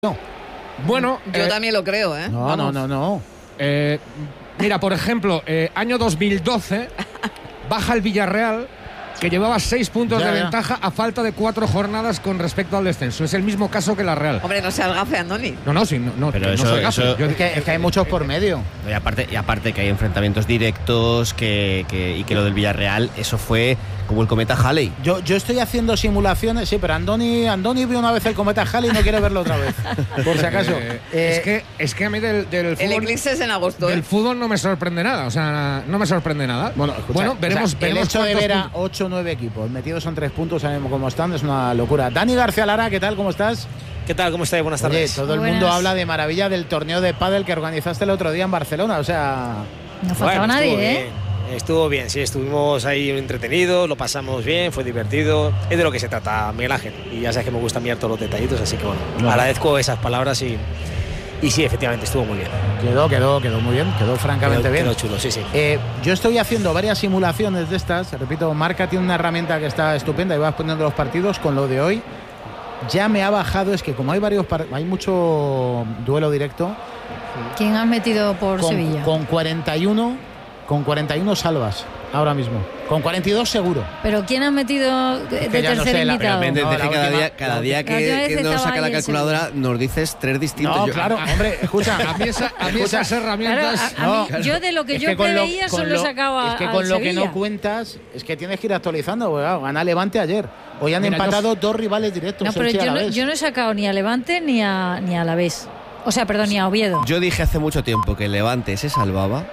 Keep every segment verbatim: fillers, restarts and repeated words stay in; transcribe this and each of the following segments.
No. Bueno, yo eh, también lo creo, ¿eh? No, no, no, no. Eh, mira, por ejemplo, eh, año dos mil doce, baja el Villarreal, que llevaba seis puntos Ya, de ya. ventaja a falta de cuatro jornadas con respecto al descenso. Es el mismo caso que la Real. Hombre, no seas gafe, Andoni. No, no, sí, no, no, Pero que no eso- soy gafe. eso- Yo- Es que, es que hay muchos por medio. Y aparte, y aparte que hay enfrentamientos directos que, que- y que lo del Villarreal, eso fue como el cometa Halley. Yo, yo estoy haciendo simulaciones, sí, pero Andoni, Andoni vio una vez el cometa Halley y no quiere verlo otra vez. Por si acaso. Eh, Eh, es, que, es que a mí del, del El fútbol, eclipse es en agosto, del ¿eh? fútbol no me sorprende nada. O sea, no me sorprende nada. Bueno, escucha, bueno veremos, o sea, veremos el hecho de cuántos ver a puntos. ocho o nueve equipos metidos en tres puntos, sabemos cómo están, es una locura. Dani García Lara, ¿qué tal? ¿Cómo estás? ¿Qué tal? ¿Cómo estáis? Buenas Oye, tardes. todo el Buenas. mundo habla de maravilla del torneo de pádel que organizaste el otro día en Barcelona, o sea... No faltaba Bueno, estuvo nadie, ¿eh? bien. Estuvo bien, sí, estuvimos ahí entretenidos, lo pasamos bien, fue divertido. Es de lo que se trata, Miguel Ángel. Y ya sabes que me gusta mirar todos los detallitos, así que bueno, No. agradezco esas palabras y, y sí, efectivamente, estuvo muy bien. Quedó, quedó, quedó muy bien, quedó francamente Quedó, bien. quedó chulo, sí, sí. Eh, yo estoy haciendo varias simulaciones de estas. Repito, Marca tiene una herramienta que está estupenda y vas poniendo los partidos. Con lo de hoy ya me ha bajado. Es que como hay varios par- hay mucho duelo directo, ¿Quién has metido por con, Sevilla? con cuarenta y uno con cuarenta y uno salvas ahora mismo. Con cuarenta y dos seguro. ¿Pero quién has metido de, que de ya no tercer sé, la- invitado? Realmente, No, desde la que cada última- día, cada la día última que, vez que nos estaba saca ahí la en calculadora nos dices tres distintos. No, Yo- claro, hombre, escucha. A mí, esa- a mí Escucha, esas herramientas. Claro, a- a mí- No, yo de lo que es yo con lo- preveía con solo lo- sacaba Es que al con lo que Sevilla. no cuentas es que tienes que ir actualizando. Porque, claro, gana Levante ayer. Hoy han Mira, yo- empatado dos rivales directos. No, pero Elche y yo no, Alavés. yo no he sacado ni a Levante ni a, ni a Alavés. O sea, perdón, ni a Oviedo. Yo dije hace mucho tiempo que el Levante se salvaba.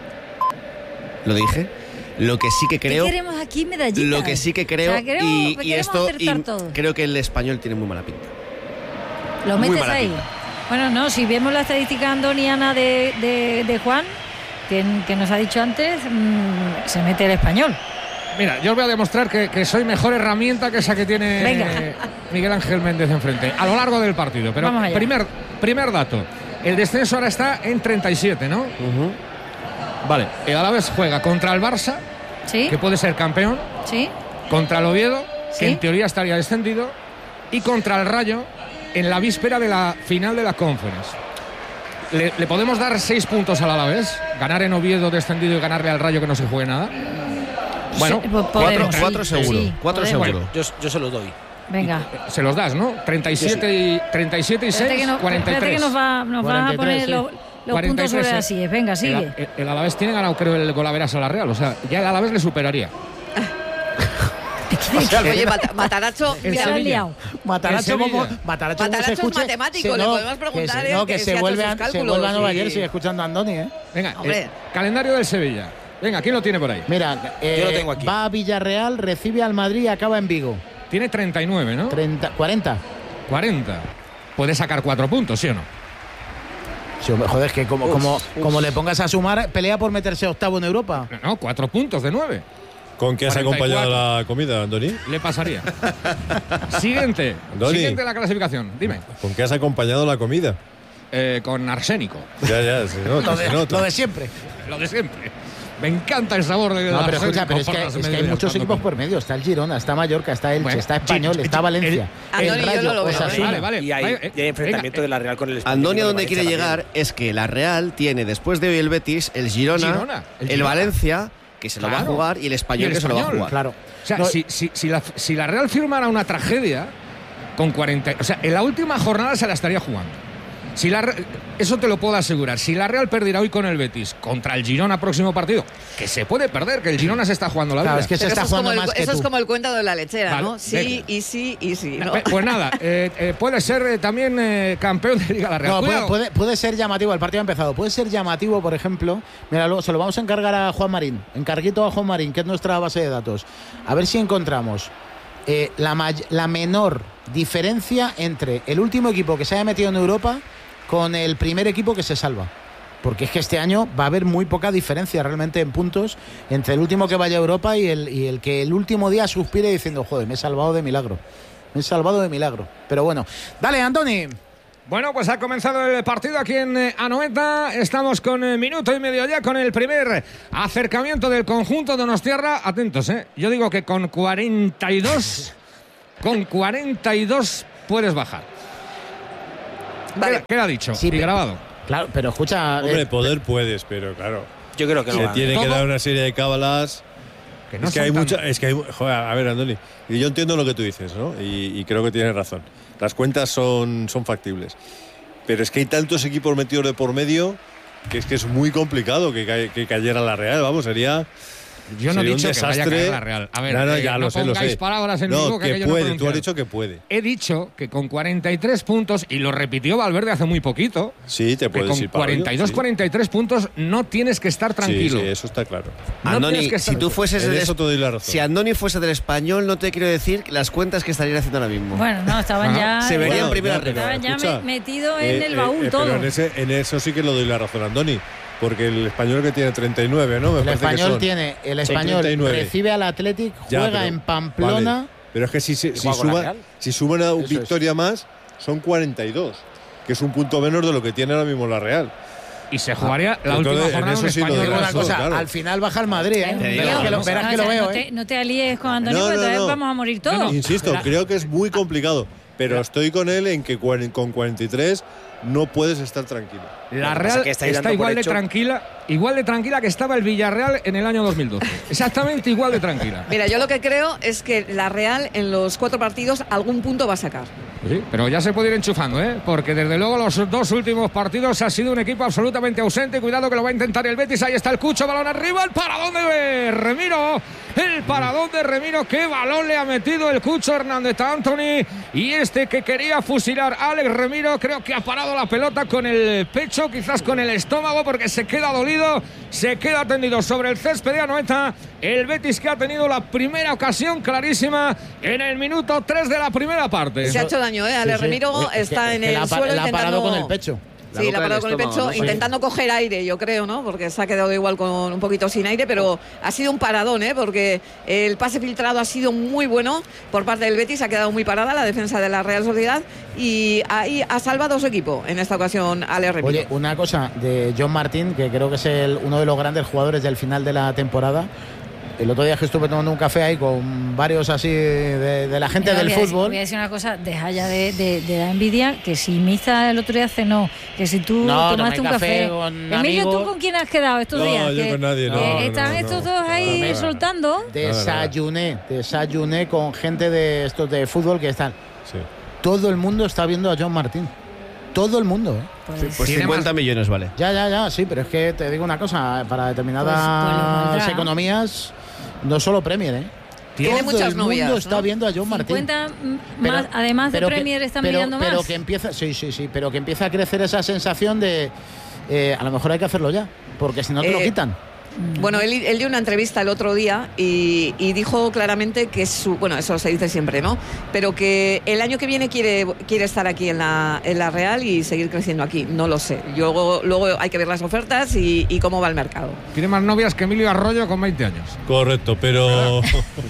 Lo dije. Lo que sí que creo. ¿Qué queremos aquí, medallitas? Lo que sí que creo. O sea, queremos- y, y queremos esto. acertar y todo. creo que el español tiene muy mala pinta. Lo muy metes mala ahí. pinta. Bueno, no, si vemos la estadística andoniana de, de, de Juan, que, que nos ha dicho antes, mmm, se mete el español. Mira, yo os voy a demostrar que, que soy mejor herramienta que esa que tiene Venga. Miguel Ángel Méndez enfrente a lo largo del partido. Pero Vamos allá. primer, primer dato: el descenso ahora está en treinta y siete, ¿no? Ujú. Vale, el Alavés juega contra el Barça, ¿Sí? que puede ser campeón, ¿Sí? contra el Oviedo, Sí. que en teoría estaría descendido, y contra el Rayo en la víspera de la final de la Conference. ¿Le, le podemos dar seis puntos al Alavés? ¿Ganar en Oviedo descendido y ganarle al Rayo que no se juegue nada? Bueno, Sí, po- Cuatro, podemos, cuatro sí, seguro. sí, cuatro podemos. seguro. Yo, yo se lo doy. Venga. se los das, ¿no? treinta y siete y, treinta y, siete y Espérate seis, que, no- cuarenta y espérate tres. que nos va, nos va a cuarenta y tres, poner sí. los, los cuarenta y puntos tres, sobre eh. las sillas. Venga, sigue. El, el Alavés tiene ganado, creo, el Golaveras a la Real. O sea, ya el Alavés le superaría. O sea, Oye, Mata- Mataracho, El mira, Ya lo has Sevilla. liado. Mataracho En como Sevilla. Mataracho, como Mataracho se es escuche, matemático, se- le no, podemos que preguntar se, él no, que que si se hace vuelve sus a, se cálculos vuelve a Nueva y- Jersey escuchando a Andoni, ¿eh? Venga, Hombre. el calendario del Sevilla. Venga, ¿quién lo tiene por ahí? Mira, eh, Yo lo tengo aquí. va a Villarreal, recibe al Madrid y acaba en Vigo. Tiene treinta y nueve, ¿no? treinta, cuarenta. cuarenta. Puede sacar cuatro puntos, ¿sí o no? Sí, hombre, joder, es que como, como, como le pongas a sumar, pelea por meterse octavo en Europa. No, no, cuatro puntos de nueve. ¿Con qué has cuarenta y cuatro. acompañado la comida, Andoni? Le pasaría. Siguiente. Andoni. Siguiente la clasificación. Dime. ¿Con qué has acompañado la comida? Eh, con arsénico. Ya, ya, se nota, Lo se de, nota. lo de siempre. Lo de siempre. Me encanta el sabor de No, del pero escucha, arsénico pero es por que, las es que hay medidas muchos cuando equipos como. por medio. Está el Girona, está Mallorca, está Elche, Bueno, está Español, sí, está el- Valencia. Andoni, el yo Rayo, no lo veo, Osasuna. Vale, vale. Y hay, vale, eh, y hay enfrentamiento venga, de la Real con el español. Antonio, que me donde parece quiere también. llegar es que la Real tiene, después de hoy el Betis, el Girona, Girona, el el, Girona. Valencia, que se lo va a Claro. jugar, y el español, Y el que se lo va a Español, jugar. Claro. O sea, No, si, si, si, la, si la Real firmara una tragedia con cuarenta. O sea, en la última jornada se la estaría jugando. Si la, Re- eso te lo puedo asegurar. Si la Real perdiera hoy con el Betis contra el Girona próximo partido, que se puede perder, que el Girona se está jugando la vida. Claro, es que se Pero está eso es como jugando el- más que Eso es tú. como el cuento de la lechera, Vale, ¿no? Sí, venga. y sí, y sí. ¿no? Pe- Pues nada, eh, eh, puede ser eh, también eh, campeón de Liga la Real. No, puede, Cuidado. puede, puede ser llamativo, el partido ha empezado. Puede ser llamativo, por ejemplo. Mira, luego se lo vamos a encargar a Juan Marín. Encarguito a Juan Marín, que es nuestra base de datos. A ver si encontramos eh, la, may- la menor diferencia entre el último equipo que se haya metido en Europa con el primer equipo que se salva. Porque es que este año va a haber muy poca diferencia realmente en puntos entre el último que vaya a Europa y el, y el que el último día suspire diciendo, joder, me he salvado de milagro. Me he salvado de milagro. Pero bueno, dale, Andoni. Bueno, pues ha comenzado el partido aquí en eh, Anoeta. Estamos con eh, minuto y medio ya con el primer acercamiento del conjunto de Donostiarra. Atentos, ¿eh? Yo digo que con cuarenta y dos, con cuarenta y dos puedes bajar. Vale. Queda, queda dicho Sí, y pero- grabado. Claro, pero escucha. Hombre, eh, poder puedes, pero claro. Yo creo que no. Se va. tiene que ¿Cómo? dar una serie de cábalas. Que no es que son hay tan- mucha. Es que hay. Joder, a ver, Andoni. Y yo entiendo lo que tú dices, ¿no? Y, y creo que tienes razón. Las cuentas son, son factibles. Pero es que hay tantos equipos metidos de por medio que es que es muy complicado que, ca- que cayera la Real. Vamos, sería. Yo no he sería un dicho que vaya a desastre. caer la Real. A ver, no, no, eh, ya no lo sé, lo pongáis sé. palabras en mi no, boca que que yo no he puede. Tú has pronunciado. dicho que puede. He dicho que con cuarenta y tres puntos, y lo repitió Valverde hace muy poquito, Sí, te que puedes con ir para cuarenta y dos, ello, cuarenta y tres puntos no tienes que estar sí. tranquilo. Sí, sí, eso está claro. No Andoni, tienes que si estar- tú fueses En del eso te doy la razón. si Andoni fuese del Español, no te quiero decir las cuentas que estarían haciendo ahora mismo. Bueno, no, estaban Ajá. ya. Se vería en Bueno, primera ya, pero Estaban ya escucha, me- metidos en eh, el eh, baúl eh, todo. Pero en, ese, en eso sí que lo doy la razón a Andoni. Porque el español que tiene treinta y nueve, ¿no? Me el parece que español son. tiene. El Son español treinta y nueve. recibe al Athletic, Ya, juega pero- en Pamplona. Vale. Pero es que si, si, si, juega con la suman, Real. si suman a Eso victoria más, son cuarenta y dos. Que es un punto menos de lo que tiene ahora mismo la Real. Y se jugaría la entonces, última en jornada eso en sí lo español. Digo una razón, cosa, claro. al final baja el Madrid, ¿eh? Te digo, Verás que lo, no, verás no, que o lo sea, veo, no ¿eh? te, no te alíes con Antonio, No, porque no, otra vez no. vamos a morir todos. No, no. Insisto, La- creo que es muy complicado. Pero estoy con él en que cuaren- con cuarenta y tres no puedes estar tranquilo. La Lo que pasa Real es que estáis está dando por igual de hecho- tranquila, igual de tranquila que estaba el Villarreal en el año dos mil doce. Exactamente igual de tranquila. Mira, yo lo que creo es que la Real en los cuatro partidos algún punto va a sacar. Sí, pero ya se puede ir enchufando, ¿eh? Porque desde luego los dos últimos partidos ha sido un equipo absolutamente ausente. Cuidado que lo va a intentar el Betis. Ahí está el Cucho, balón arriba. El paradón de Remiro. El paradón de Remiro. Qué balón le ha metido el Cucho Hernández a Anthony. Y este que quería fusilar a Alex Remiro, creo que ha parado la pelota con el pecho, quizás con el estómago, porque se queda dolido. Se queda tendido sobre el césped de Anoeta. El Betis que ha tenido la primera ocasión clarísima en el minuto tres de la primera parte. Se ha hecho daño, ¿eh? Ale Sí, sí. Remiro Es que- está es en que el la ha pa- suelo la ha parado intentando... con el pecho. La Sí, boca la ha del parado con el estómago, pecho, ¿no? intentando coger aire, yo creo, ¿no? Porque se ha quedado igual con un poquito sin aire, pero ha sido un paradón, ¿eh? Porque el pase filtrado ha sido muy bueno por parte del Betis, ha quedado muy parada la defensa de la Real Sociedad y ahí ha salvado a su equipo en esta ocasión Ale Remiro. Oye, una cosa de John Martín, que creo que es el, uno de los grandes jugadores del final de la temporada. El otro día que estuve tomando un café ahí con varios así de, de la gente Mira, del voy a decir- fútbol. Voy a decir una cosa, deja ya de, de, de la envidia, que si Miza el otro día cenó, que si tú No, tomaste un tomé café café. con Emilio, ¿tú amigos. con quién has quedado estos No, días? yo Que- con nadie, no, que no, están no, estos no. dos ahí No, no, no. soltando. Desayuné, desayuné con gente de estos de fútbol que están. Sí. Todo el mundo está viendo a John Martín. Todo el mundo, ¿eh? Pues, Pues Tiene cincuenta más- millones vale. Ya, ya, ya, sí, pero es que te digo una cosa, para determinadas Pues- pues lo valdrá. economías, no solo Premier, ¿eh? Tiene Todo muchas el mundo novias, está ¿no? viendo a John Martín. cincuenta Pero- más, además de pero que- Premier están pero, mirando pero más. que empieza, sí, sí, sí, pero que empieza a crecer esa sensación de eh, a lo mejor hay que hacerlo ya, porque si no te lo Eh, quitan. Bueno, él, él dio una entrevista el otro día y, y dijo claramente que su, bueno, eso se dice siempre, ¿no? Pero que el año que viene quiere, quiere estar aquí en la, en la Real y seguir creciendo aquí. No lo sé. Luego, luego hay que ver las ofertas y, y cómo va el mercado. Tiene más novias que Emilio Arroyo con veinte años. Correcto, pero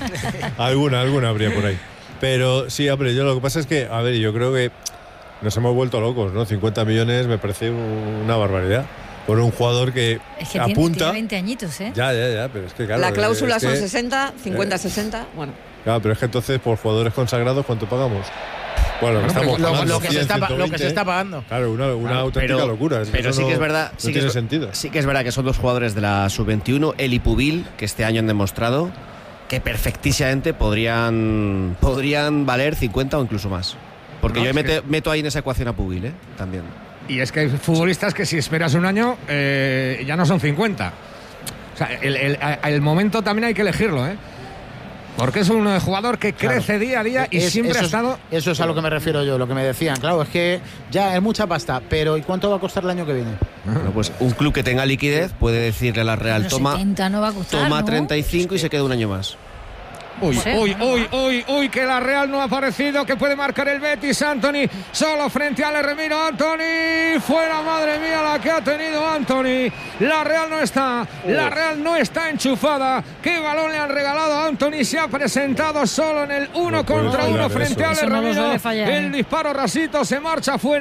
alguna, alguna habría por ahí. Pero sí, hombre, yo lo que pasa es que, a ver, yo creo que nos hemos vuelto locos, ¿no? cincuenta millones me parece una barbaridad. Por un jugador que, Es que tiene, apunta. tiene veinte añitos, ¿eh? Ya, ya, ya, pero es que claro. la cláusula es son que- sesenta, cincuenta, sesenta. Bueno, Claro, pero es que entonces por jugadores consagrados, ¿cuánto pagamos? Bueno, Bueno, estamos pero Lo, pagando lo que se cien, está, pa- lo que ciento veinte. se está pagando. Claro, una, una Claro, auténtica pero- locura. es Pero eso sí que no- es verdad, no sí que tiene es, sentido. sí que es verdad que son dos jugadores de la sub veintiuno, él y Pubil, que este año han demostrado que perfectísimamente podrían podrían valer cincuenta o incluso más. Porque No, yo es mete- que- meto ahí en esa ecuación a Pubil, ¿eh? También. Y es que hay futbolistas que si esperas un año eh, ya no son cincuenta. O sea, el, el- el momento también hay que elegirlo, ¿eh? Porque es un jugador que Claro. crece día a día y Es- siempre eso ha es- estado... Eso es a lo que me refiero yo, lo que me decían. Claro, es que ya es mucha pasta, pero ¿y cuánto va a costar el año que viene? Bueno, pues un club que tenga liquidez puede decirle a la Real, Los toma, setenta no va a costar, toma ¿no? treinta y cinco y se queda un año más. Uy, Sí, uy, bueno, uy, uy, uy, que la Real no ha aparecido, que puede marcar el Betis, Anthony, solo frente a Ale Remiro, Anthony, fuera, madre mía, la que ha tenido Anthony, la Real no está, la Real no está enchufada, qué balón le han regalado a Anthony, se ha presentado solo en el uno No puede contra fallar uno eso. frente a Ale Eso no lo Remiro, suele fallar, el ¿eh? disparo rasito se marcha fuera,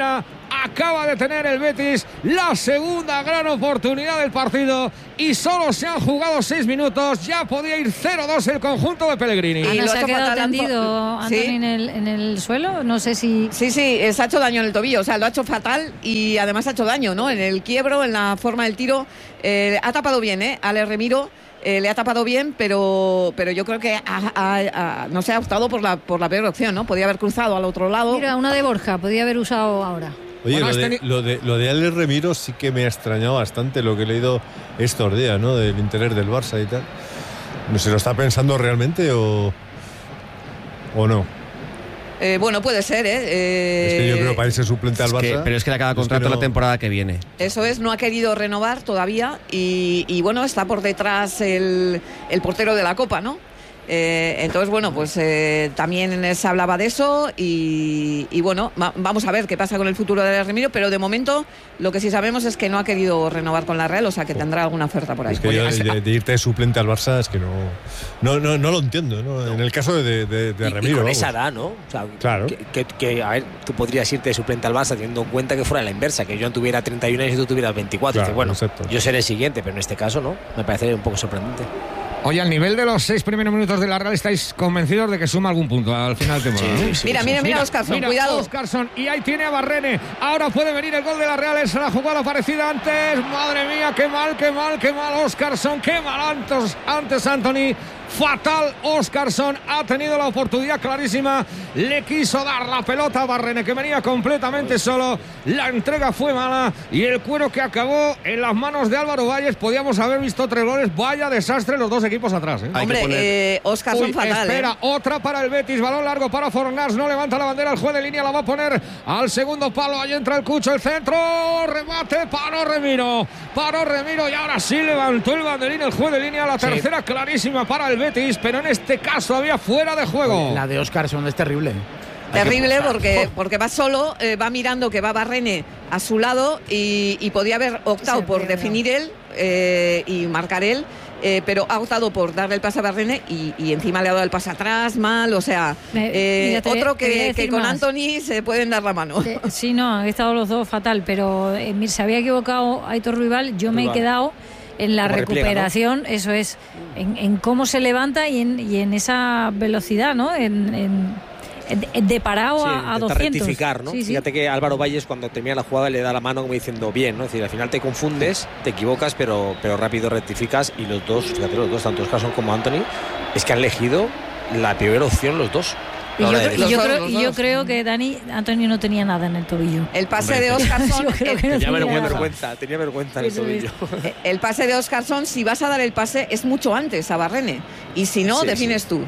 Acaba de tener el Betis la segunda gran oportunidad del partido y solo se han jugado seis minutos. Ya podía ir cero dos el conjunto de Pellegrini. Ana, lo se ha ha hecho quedado fatal, tendido ¿Sí? Antoni en el, en el suelo. No sé si... Sí, sí, se ha hecho daño en el tobillo, o sea, lo ha hecho fatal y además ha hecho daño, ¿no? En el quiebro, en la forma del tiro. Eh, ha tapado bien, ¿eh? Alex Remiro. Eh, le ha tapado bien, pero pero yo creo que ha, ha, ha, no se ha optado por la por la peor opción, ¿no? Podía haber cruzado al otro lado. Mira, una de Borja, podía haber usado ahora. Oye, Bueno, lo, has de, teni- lo, de, lo de Alex Remiro sí que me ha extrañado bastante lo que he leído estos días, ¿no? Del interés del Barça y tal. ¿No se lo está pensando realmente o, o no? Eh, bueno, puede ser, ¿eh? Eh, Es que yo creo para irse suplente al Es que- Barça. pero es que le acaba es que contrato no- la temporada que viene. Eso es, no ha querido renovar todavía y, y bueno, está por detrás el, el portero de la Copa, ¿no? Eh, entonces, bueno, pues eh, también se hablaba de eso y, y bueno, va- vamos a ver qué pasa con el futuro de Remiro, pero de momento lo que sí sabemos es que no ha querido renovar con la Real, o sea que tendrá alguna oferta por ahí. Es que Oye, yo has- de, de irte de suplente al Barça es que no no, no, no lo entiendo, ¿no? En el caso de, de, de Y- y, Remiro. con vamos. esa edad, ¿no? O sea, Claro. que, que- que, a ver, tú podrías irte de suplente al Barça teniendo en cuenta que fuera la inversa, que yo tuviera treinta y uno años y tú tuvieras veinticuatro. Claro, Dices, bueno, exacto. yo seré el siguiente, pero en este caso no. Me parece un poco sorprendente. Oye, al nivel de los seis primeros minutos de la Real, ¿estáis convencidos de que suma algún punto al final de temporada? ¿no? Mira, mira, mira, Óscarson, Mira, cuidado. Óscarson, y ahí tiene a Barrene. Ahora puede venir el gol de la Real. Es la jugada parecida antes. Madre mía, qué mal, qué mal, qué mal Óscarson. Qué mal antes, antes Antoni. Fatal Óscarson. Ha tenido la oportunidad clarísima. Le quiso dar la pelota a Barrene, que venía completamente solo. La entrega fue mala y el cuero que acabó en las manos de Álvaro Valles. Podíamos haber visto tres goles. Vaya desastre los dos equipos atrás, ¿eh? Hay que Hombre, poner- eh, Óscarson Uy, fatal, espera, ¿eh? otra para el Betis, balón largo para Fornals, no levanta la bandera, el juez de línea la va a poner al segundo palo, ahí entra el Cucho, el centro, remate, paró Remiro, paró Remiro y ahora sí levantó el banderín el juez de línea, la tercera clarísima para el Betis, pero en este caso había fuera de juego. La de Óscarson es terrible. Terrible porque, porque va solo, eh, va mirando que va Barrene a su lado y, y podía haber optado Se por pierde. definir él eh, y marcar él, eh, pero ha optado por darle el pase a Barrene y, y encima le ha dado el pase atrás, mal, o sea, Me- eh, mira, te voy- otro te voy a que, decir que con más. Antoni se pueden dar la mano. Eh, Sí, no, han estado los dos fatal, pero eh, mir- se había equivocado Aitor Ruibal. Yo me he Ruibal. quedado en la Cómo repliega, recuperación, eso es, en, en cómo se levanta y en, y en esa velocidad, ¿no? En, en- en- de parado Sí, a, a intentar doscientos. rectificar, ¿no? Sí, sí. Fíjate que Álvaro Valles cuando termina la jugada le da la mano como diciendo bien, ¿no? Es decir, al final te confundes, te equivocas, pero, pero rápido rectificas y los dos, fíjate, los dos, tanto Óscarson como Antoni, es que han elegido la peor opción los dos. Y yo, Ahora, creo- y los yo dos, creo, los y yo dos. creo que Dani Antonio no tenía nada en el tobillo. El pase Hombre, de Óscarson, yo creo el- que no tenía tenía vergüenza, nada. vergüenza, tenía vergüenza en el Eso es. tobillo. el pase de Óscarson, si vas a dar el pase, es mucho antes a Barrene. Y si no, Sí, defines tú.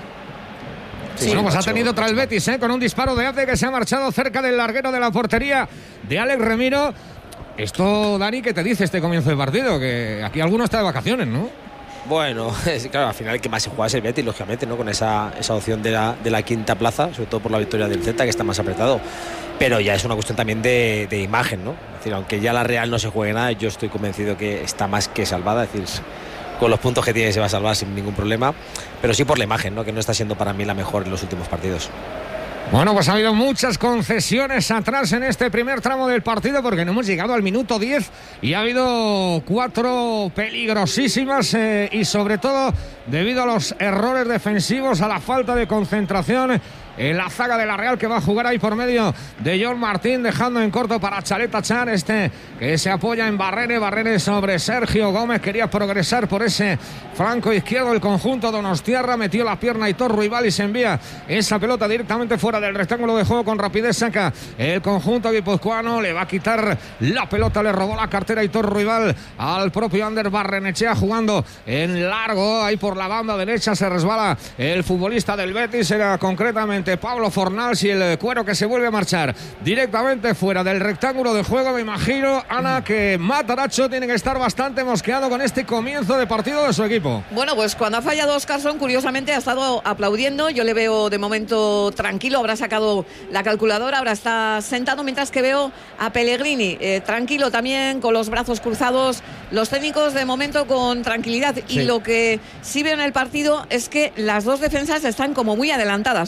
Sí, bueno, pues ha macho, tenido otra el Betis, ¿eh? Con un disparo de Ate que se ha marchado cerca del larguero de la portería de Alex Remiro. Esto, Dani, ¿qué te dice este comienzo de partido? Que aquí alguno está de vacaciones, ¿no? Bueno, es, claro, al final el que más se juega es el Betis, lógicamente, ¿no? Con esa, esa opción de la, de la quinta plaza, sobre todo por la victoria del Celta, que está más apretado. Pero ya es una cuestión también de, de imagen, ¿no? Es decir, aunque ya la Real no se juegue nada, yo estoy convencido que está más que salvada. Es decir, con los puntos que tiene se va a salvar sin ningún problema. Pero sí por la imagen, ¿no? Que no está siendo para mí la mejor en los últimos partidos. Bueno, pues ha habido muchas concesiones atrás en este primer tramo del partido porque no hemos llegado al minuto diez y ha habido cuatro peligrosísimas eh, y sobre todo debido a los errores defensivos, a la falta de concentración en la zaga de la Real, que va a jugar ahí por medio de John Martín, dejando en corto para Chaleta Char, este que se apoya en Barrene, Barrene sobre Sergio Gómez, quería progresar por ese flanco izquierdo el conjunto donostiarra, metió la pierna Aitor Ruibal y se envía esa pelota directamente fuera del rectángulo de juego, con rapidez saca el conjunto guipuzcoano, le va a quitar la pelota, le robó la cartera Aitor Ruibal al propio Ander Barrenechea, jugando en largo, ahí por la banda derecha se resbala el futbolista del Betis, era concretamente Pablo Fornals, y el cuero que se vuelve a marchar directamente fuera del rectángulo de juego. Me imagino, Ana, que Matarazzo tiene que estar bastante mosqueado con este comienzo de partido de su equipo. Bueno, pues cuando ha fallado Óscarson, curiosamente ha estado aplaudiendo. Yo le veo de momento tranquilo, habrá sacado la calculadora, ahora está sentado, mientras que veo a Pellegrini eh, tranquilo también, con los brazos cruzados. Los técnicos de momento con tranquilidad. Sí. Y lo que sí veo en el partido es que las dos defensas están como muy adelantadas, ¿no?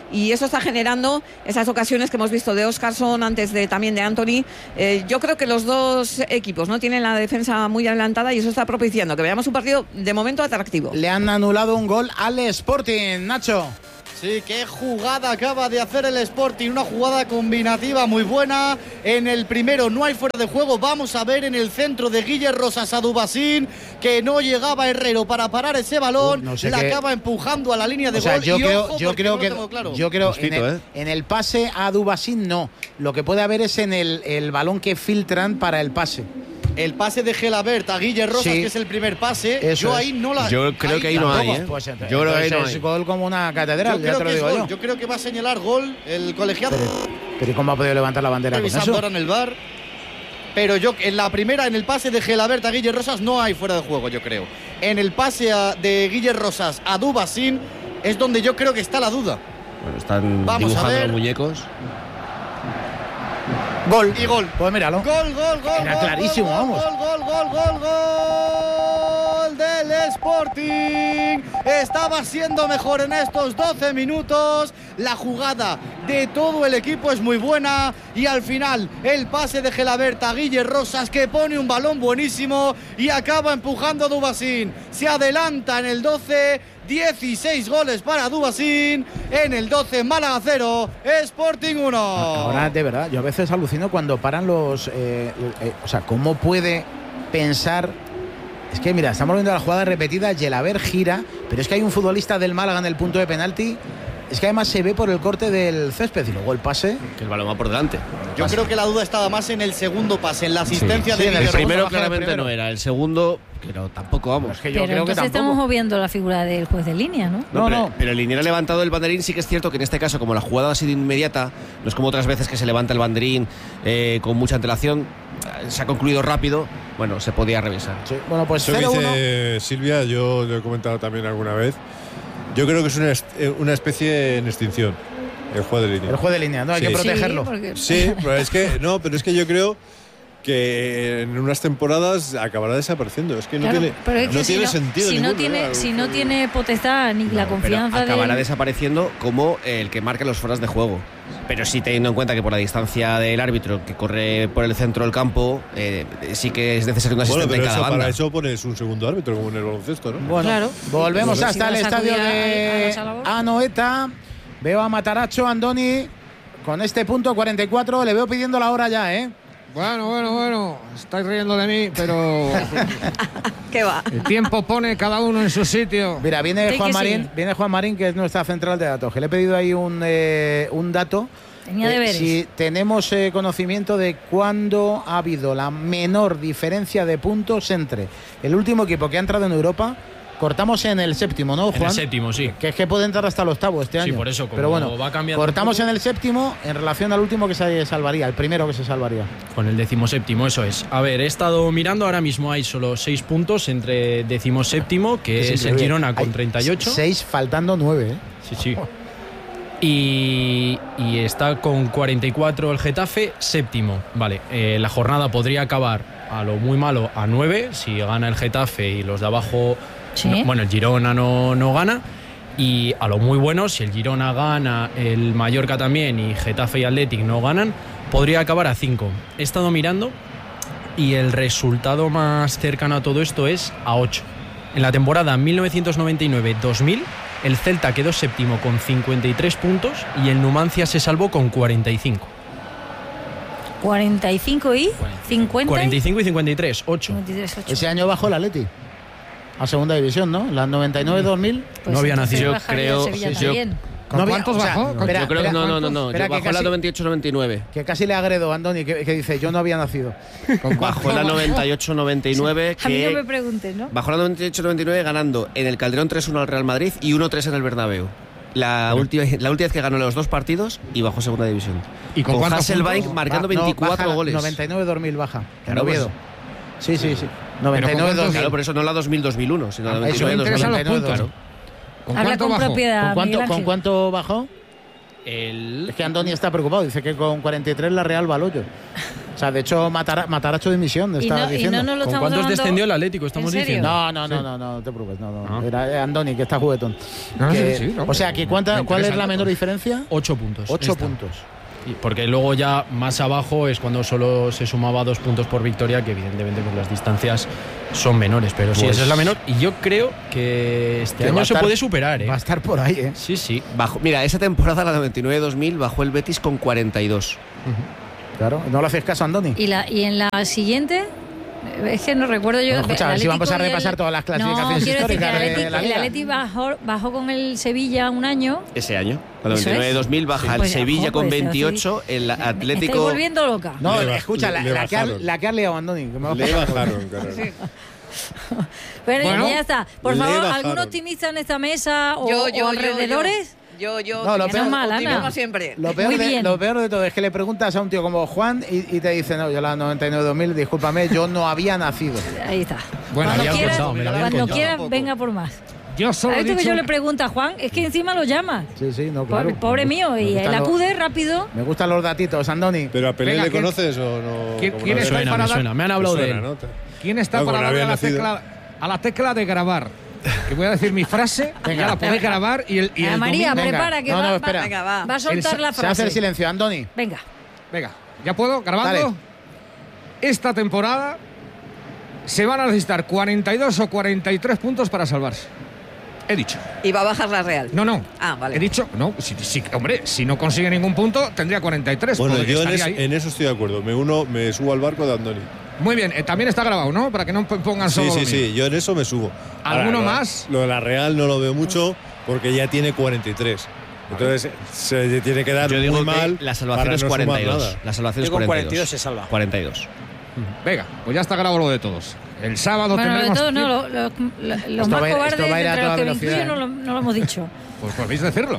y eso está generando esas ocasiones que hemos visto de Óscarson, antes de también de Anthony. Eh, yo creo que los dos equipos no tienen la defensa muy adelantada y eso está propiciando que veamos un partido de momento atractivo. Le han anulado un gol al Sporting, Nacho. Sí, qué jugada acaba de hacer el Sporting, una jugada combinativa muy buena. En el primero no hay fuera de juego, vamos a ver en el centro de Guille Rosas a Dubasín, que no llegaba Herrero para parar ese balón, uh, no sé la qué... acaba empujando a la línea de o sea, gol. Yo y creo, ojo, yo creo no que, tengo claro. yo creo Justito, en, el, ¿eh? en el pase a Dubasín no, lo que puede haber es en el, el balón que filtran para el pase. El pase de Gelabert a Guille Rosas, Sí. que es el primer pase, Eso yo es. ahí no la... Yo creo que ahí no hay, ¿eh? Pues, Yo creo que ahí no entonces hay. es gol como una catedral, Yo ya creo te lo que es digo gol. yo. Yo creo que va a señalar gol el colegiado. Pero, pero ¿y cómo ha podido levantar la bandera con Revisando eso? ahora en el V A R. Pero yo, en la primera, en el pase de Gelabert a Guille Rosas, no hay fuera de juego, yo creo. En el pase a- de Guille Rosas a Dubasín es donde yo creo que está la duda. Bueno, están Vamos a dibujando ver. los muñecos. Gol. Y gol. Pues míralo. Gol, gol, gol. Era gol, clarísimo, gol, vamos. Gol, gol, gol, gol, gol del Sporting. Estaba siendo mejor en estos doce minutos. La jugada de todo el equipo es muy buena. Y al final, el pase de Gelabert a Guille Rosas, que pone un balón buenísimo y acaba empujando a Dubasín. Se adelanta en el doce. dieciséis goles para Dubasín. En el doce, Málaga cero, Sporting uno. Ahora, de verdad, yo a veces alucino cuando paran los... eh, eh, o sea, ¿cómo puede pensar...? Es que, mira, estamos viendo la jugada repetida, Gelabert gira, pero es que hay un futbolista del Málaga en el punto de penalti. Es que además se ve por el corte del césped y luego el pase. Que el balón va por delante. Yo creo que la duda estaba más en el segundo pase, en la asistencia Sí, de sí, en Guille El el Rosas. primero baja el claramente primero. no era. El segundo, pero tampoco vamos. Es que yo Pero creo que entonces tampoco. estamos moviendo la figura del juez de línea, ¿no? No, pero, no. Pero el liniero ha levantado el banderín. Sí que es cierto que en este caso, como la jugada ha sido inmediata, no es como otras veces que se levanta el banderín eh, con mucha antelación, eh, se ha concluido rápido. Bueno, se podía revisar. Sí, bueno, pues Eso que cero uno. dice Silvia, yo lo he comentado también alguna vez. Yo creo que es una, est- eh, una especie en extinción, el juego de línea. El juez de línea, no hay Sí. que protegerlo. Sí, porque- Sí, pero es que no, pero es que yo creo que en unas temporadas acabará desapareciendo. Es que no Claro, tiene, pero es que no si tiene no, sentido. si no ninguno, tiene, ¿no? si no tiene potestad ni la Pero confianza acabará de... desapareciendo como el que marca los fueras de juego. Pero sí teniendo en cuenta que por la distancia del árbitro que corre por el centro del campo, eh, sí que es necesario un Bueno, asistente pero en cada eso, banda. para eso pones un segundo árbitro, como en el baloncesto, ¿no? Bueno, Claro. volvemos Si hasta el vas a estadio acudir a- a de esa labor. Anoeta. Veo a Mataracho, Andoni, con este punto cuarenta y cuatro. Le veo pidiendo la hora ya, ¿eh? Bueno, bueno, bueno, estáis riendo de mí, pero ¿Qué va? el tiempo pone cada uno en su sitio. Mira, viene Sí Juan que Marín, sí. viene Juan Marín, que es nuestra central de datos. Que le he pedido ahí un, eh, un dato. Tenía Eh, deberes. si tenemos eh, conocimiento de cuándo ha habido la menor diferencia de puntos entre el último equipo que ha entrado en Europa. Cortamos en el séptimo, ¿no, Juan? En el séptimo, sí. Que es que puede entrar hasta el octavo este Sí, año. por eso, como Pero bueno, va cambiando cortamos un poco. en el séptimo en relación al último que se salvaría, el primero que se salvaría. Con el decimoséptimo, eso es. A ver, he estado mirando, ahora mismo hay solo seis puntos entre decimoséptimo, que es, el increíble. Girona con Hay treinta y ocho. Seis faltando nueve, ¿eh? Sí, sí. Y, y está con cuarenta y cuatro el Getafe, séptimo. Vale, eh, la jornada podría acabar a lo muy malo a nueve, si gana el Getafe y los de abajo... Sí. no- bueno, el Girona no, no gana. Y a lo muy bueno, si el Girona gana, el Mallorca también y Getafe y Athletic no ganan, podría acabar a cinco. He estado mirando y el resultado más cercano a todo esto es a ocho. En la temporada mil novecientos noventa y nueve dos mil, el Celta quedó séptimo con cincuenta y tres puntos y el Numancia se salvó con cuarenta y cinco. cuarenta y cinco y cincuenta. cuarenta y cinco y cincuenta y tres, ocho. cincuenta y tres, ocho. Ese año bajó el Atleti a segunda división, ¿no? La noventa y nueve dos mil. Pues no había entonces nacido. bajaría el Creo- Sevilla sí, yo- también. ¿Con No había- cuántos o sea, bajó? espera, Yo creo que espera, no, no, no, no. espera, Yo que bajó la casi- noventa y ocho noventa y nueve. Que casi le agredo a Andoni, que, que dice, yo no había nacido. Bajó la noventa y ocho noventa y nueve. A mí no me que preguntes, ¿no? Bajó la noventa y ocho noventa y nueve ganando en el Calderón tres uno al Real Madrid y uno tres en el Bernabéu. La última, la última vez que ganó los dos partidos y bajó segunda división. ¿Y con cuántos Hasselbaink puntos? marcando Va- no, veinticuatro baja la goles. noventa y nueve dos mil baja. En Claro, pues. Oviedo. Sí, sí, sí. noventa y nueve cuántos- dos mil. Claro, por eso no la dos mil dos mil uno, sino la Ah, noventa y eso nueve me dos mil. interesan los noventa y nueve puntos. dos mil. ¿Con Habla cuánto con bajó? propiedad, ¿Con cuánto, Miguel ¿Con Ángel. cuánto bajó? El... Es que Andoni está preocupado, dice que con cuarenta y tres la Real va al hoyo. O sea, de hecho, matar, mataracho de dimisión, Y está no, y diciendo. no nos lo ¿Con estamos cuántos tomando- descendió el Atlético? Estamos ¿En serio? diciendo. No, no, no, Sí. no, no, no te preocupes. No, no. Ah. Era Andoni, que está juguetón. No, Que- sí, sí, no, o sea, que cuánta, me ¿cuál es interesa la el menor dato. diferencia? Ocho puntos. Ocho esta. puntos. Y porque luego ya más abajo es cuando solo se sumaba dos puntos por victoria, que evidentemente pues las distancias son menores, pero sí, Pues- esa es la menor. Y yo creo que este Que va a año se estar- puede superar, ¿eh? Va a estar por ahí, ¿eh? Sí, sí. Bajo, mira, esa temporada, la noventa y nueve dos mil, bajó el Betis con cuarenta y dos. Claro, no le haces caso a Andoni. ¿Y, la, y en la siguiente? Es que no recuerdo yo. Bueno, escucha, el a ver si vamos a Atlético y el- repasar todas las clasificaciones No, quiero decir que históricas el de Atlético, la el Liga. Atlético bajó, bajó con el Sevilla un año. Ese año, la Eso noventa y nueve dos mil, baja Sí. el Pues, Sevilla ojo, con pues, veintiocho, el Me estoy Atlético... volviendo loca. No, Le ba- escucha, la, le la que ha, bajaron. la que ha liado Andoni. Que me va a Le pasar. bajaron, claro. Pero Bueno, ya está. Por le favor, bajaron. ¿algún optimista en esta mesa o, Yo, yo, o yo, alrededores? Yo, yo, No, lo yo, peor- mal, optimismo Ana. siempre. Lo peor, Muy de, bien. lo peor de todo es que le preguntas a un tío como Juan y, y te dice, no, yo la noventa y nueve dos mil, discúlpame, yo no había nacido. Ahí está. Bueno, cuando había quiera, contado, me lo habían cuando contado. quiera venga por más. Yo solo ¿Has he visto que dicho... yo le pregunto a Juan? Es que encima lo llama. Sí, sí, no, Pobre, claro. pobre Me mío. gustan Y él los- acude rápido. Me gustan los datitos, Andoni. ¿Pero a Pelé Venga, le ¿quién- conoces o no? quién- ¿Cómo quién no? está Suena, para me dar- suena. Me han hablado Te de suena, él. ¿no? Te- ¿Quién está No, para como darle a había la, nacido. tecla, a la tecla de grabar? Que voy a decir mi frase, ya la podéis grabar y el, y Ana el María, domingo- Venga. prepara que No, va, no, va- espera. Venga, va. va a soltar El- la Se hace el frase. silencio, Andoni. Venga. Venga, ¿ya puedo? ¿Grabando? Dale. Esta temporada se van a necesitar cuarenta y dos o cuarenta y tres puntos para salvarse. He dicho. Y va a bajar la Real. No, no. Ah, vale. He dicho, no, si, si- hombre, si no consigue ningún punto, tendría cuarenta y tres. Bueno, porque yo en, estaría es- ahí. en eso estoy de acuerdo. Me uno, me subo al barco de Andoni. Muy bien, eh, también está grabado, ¿no? Para que no p- pongan Sí, solo sí, lo mío. sí. Yo en eso me subo. ¿Alguno Ahora, lo- más? Lo de la Real no lo veo mucho porque ya tiene cuarenta y tres. Entonces se tiene que dar Yo digo muy que mal. la salvación para es no sumar cuarenta y dos. nada. La salvación Yo es con cuarenta y cuarenta y dos dos. se salva. cuarenta y dos. Venga, pues ya está grabado lo de todos. El sábado Bueno, de tendremos... todo, no, tiempo- lo- lo- lo- los Esto más va a ir- cobardes esto va a ir a entre los toda que me velocidad, incluyo no ¿eh? lo, no lo hemos dicho. Pues podéis decirlo.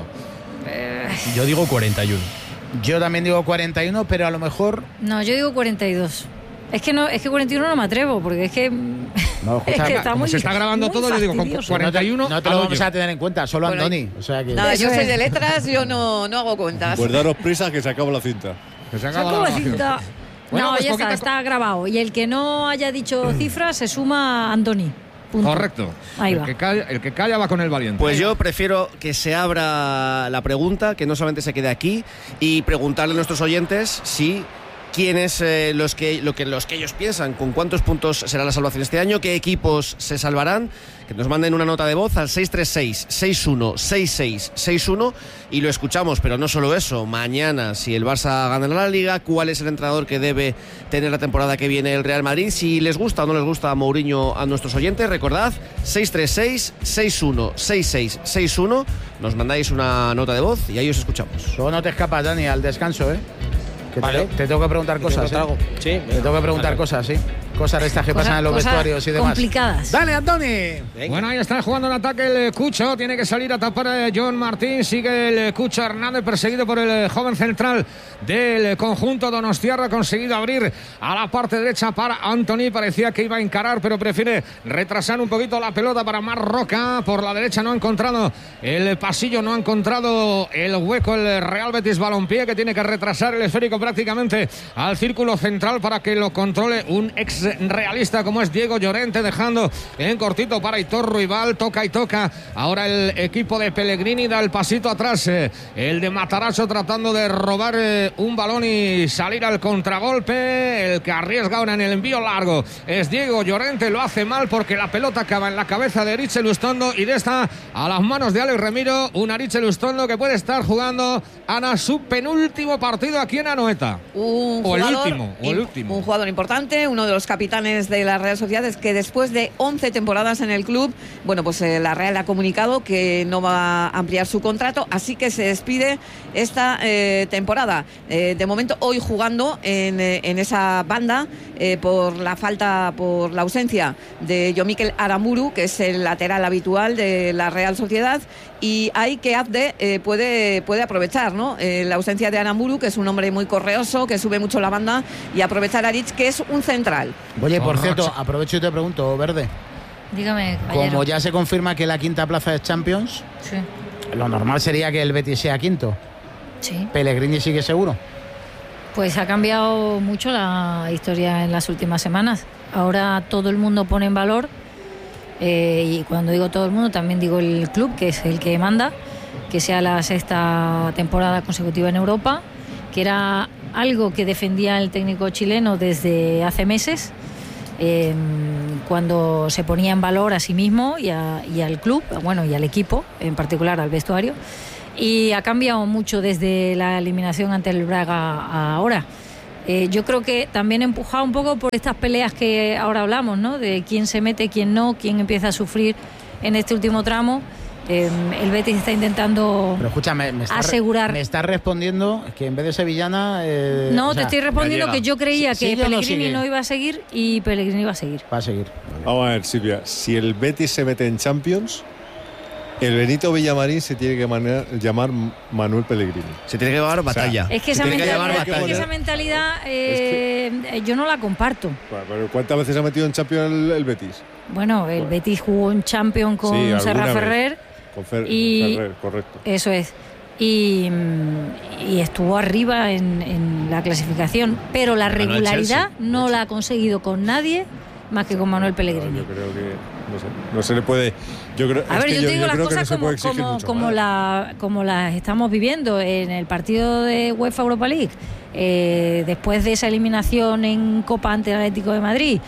Yo digo cuarenta y uno. Yo también digo cuarenta y uno, pero a lo mejor. No, yo digo cuarenta y dos. Es que no, es que cuarenta y uno no me atrevo, porque es que. No, es escucha, que está como muy, se está grabando muy todo, yo digo, con fastidioso. cuarenta y uno No te, no te al lo hoyo. vamos a tener en cuenta, solo Bueno, Andoni. O sea que. Nada, yo Eso soy es. de letras, yo no, no hago cuentas. Pues daros prisa que se acaba la cinta. Que se acaba Saco la la grabación. cinta. Bueno, No, pues ya poquita está, co- está grabado. Y el que no haya dicho cifras se suma a Andoni. Punto. Correcto. Ahí el va. Que calla, el que calla va con el valiente. Pues yo prefiero que se abra la pregunta, que no solamente se quede aquí, y preguntarle a nuestros oyentes si quiénes eh, los que lo que los que ellos piensan, con cuántos puntos será la salvación este año, qué equipos se salvarán, que nos manden una nota de voz al seis tres seis, seis uno seis seis seis uno y lo escuchamos. Pero no solo eso, mañana si el Barça gana la Liga, cuál es el entrenador que debe tener la temporada que viene el Real Madrid, si les gusta o no les gusta a Mourinho a nuestros oyentes. Recordad, seis tres seis, seis uno seis seis seis uno, nos mandáis una nota de voz y ahí os escuchamos. Luego no te escapas, Dani, al descanso, ¿eh? Que te- Vale. te, tengo que preguntar cosas. ¿Te ¿eh? algo? Sí. Te tengo que preguntar cosas, sí. Cosas de estas que Cosas- pasan en los cosas vestuarios y demás. complicadas. Dale, Andoni. Venga. Bueno, ahí está jugando en ataque el Cucho. Tiene que salir a tapar a John Martín. Sigue el Cucho Hernández perseguido por el joven central del conjunto donostiarra. Ha conseguido abrir a la parte derecha para Anthony. Parecía que iba a encarar, pero prefiere retrasar un poquito la pelota para Marroca. Por la derecha no ha encontrado el pasillo, no ha encontrado el hueco el Real Betis Balompié, que tiene que retrasar el esférico prácticamente al círculo central para que lo controle un ex realista como es Diego Llorente, dejando en cortito para Aitor Ruibal. Toca y toca ahora el equipo de Pellegrini, da el pasito atrás eh, el de Matarazzo, tratando de robar eh, un balón y salir al contragolpe. El que arriesga ahora en el envío largo es Diego Llorente. Lo hace mal porque la pelota acaba en la cabeza de Ariche Lustondo y de esta a las manos de Alex Remiro. Un Ariche Lustondo que puede estar jugando Ana su penúltimo partido aquí en Anoeta. Un O el jugador, último, o el im- último. un jugador importante, uno de los capitanes de la Real Sociedad, es que después de once temporadas en el club, bueno, pues eh, la Real ha comunicado que no va a ampliar su contrato, así que se despide esta eh, temporada. Eh, de momento, hoy jugando en, eh, en esa banda eh, por la falta, por la ausencia de Yomikel Aramuru, que es el lateral habitual de la Real Sociedad, y hay que Abde eh, puede, puede aprovechar, ¿no? Eh, la ausencia de Aramuru, que es un hombre muy correoso, que sube mucho la banda, y aprovechar a Rich, que es un central. Oye, por Borracho. cierto, aprovecho y te pregunto, Verde. Dígame, caballero. Como ya se confirma que la quinta plaza es Champions, Sí. lo normal sería que el Betis sea quinto. Sí. ¿Pellegrini sigue seguro? Pues ha cambiado mucho la historia en las últimas semanas. Ahora todo el mundo pone en valor, eh, y cuando digo todo el mundo también digo el club, que es el que manda, que sea la sexta temporada consecutiva en Europa, que era algo que defendía el técnico chileno desde hace meses, eh, cuando se ponía en valor a sí mismo y, a, y al club, bueno, y al equipo, en particular al vestuario. Y ha cambiado mucho desde la eliminación ante el Braga a ahora. Eh, yo creo que también empujado un poco por estas peleas que ahora hablamos, ¿no? De quién se mete, quién no, quién empieza a sufrir en este último tramo. Eh, el Betis está intentando Pero escúchame, me está, asegurar. me está respondiendo que en vez de sevillana... Eh, no, o te sea, estoy respondiendo que yo creía que ¿sigue o no Pellegrini sigue? no iba a seguir y Pellegrini iba a seguir. Va a seguir. Vamos a ver, Silvia, si el Betis se mete en Champions, el Benito Villamarín se tiene que manejar, llamar Manuel Pellegrini. Se tiene que llamar batalla. Es que Se esa tiene que mentalidad, llamar es que batalla. esa mentalidad eh, yo no la comparto. Bueno, pero ¿cuántas veces ha metido en Champions el, el Betis? Bueno, el Betis jugó un Champion con Sí, Serra alguna vez. Ferrer. Con Fer- Y- Ferrer, correcto. Eso es. Y, mm, y estuvo arriba en, en la clasificación, pero la Ganó el regularidad Chelsea, no la ha conseguido con nadie más que con Manuel Pellegrini. Yo creo que no, sé, no se le puede. Yo creo, A es ver, que yo te digo yo las creo que no cosas se como, puede exigir como, mucho como, más. la, como las estamos viviendo en el partido de UEFA Europa League, eh, después de esa eliminación en Copa ante el Atlético de Madrid.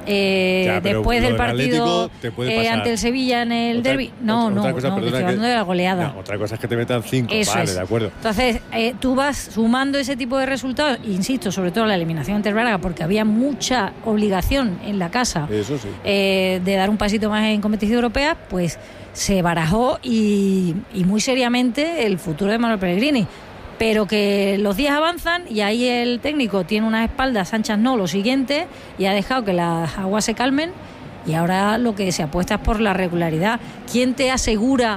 Eh, Ya, pero después lo del del partido Atlético te puede eh, pasar. ante el Sevilla en el Otra- derbi. No, otra- no, otra cosa, no, te perdona, estoy hablando que- de la goleada. No, otra cosa es que te metan cinco. Eso vale, es. de acuerdo. Entonces, eh, tú vas sumando ese tipo de resultados, insisto, sobre todo la eliminación ante el Braga, porque había mucha obligación en la casa Eso sí. eh, de dar un pasito más en competición europea, pues se barajó y, y muy seriamente el futuro de Manuel Pellegrini. Pero que los días avanzan y ahí el técnico tiene unas espaldas anchas, no, lo siguiente, y ha dejado que las aguas se calmen y ahora lo que se apuesta es por la regularidad. ¿Quién te asegura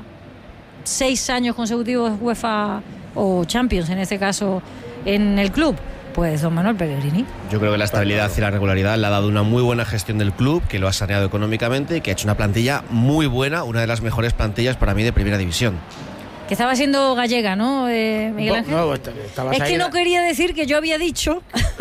seis años consecutivos UEFA o Champions, en este caso, en el club? Pues don Manuel Pellegrini. Yo creo que la estabilidad y la regularidad le ha dado una muy buena gestión del club, que lo ha saneado económicamente y que ha hecho una plantilla muy buena, una de las mejores plantillas para mí de primera división. Que estaba siendo gallega, ¿no, eh, Miguel No, Ángel? no, est- estabas Es ahí- que no quería decir que yo había dicho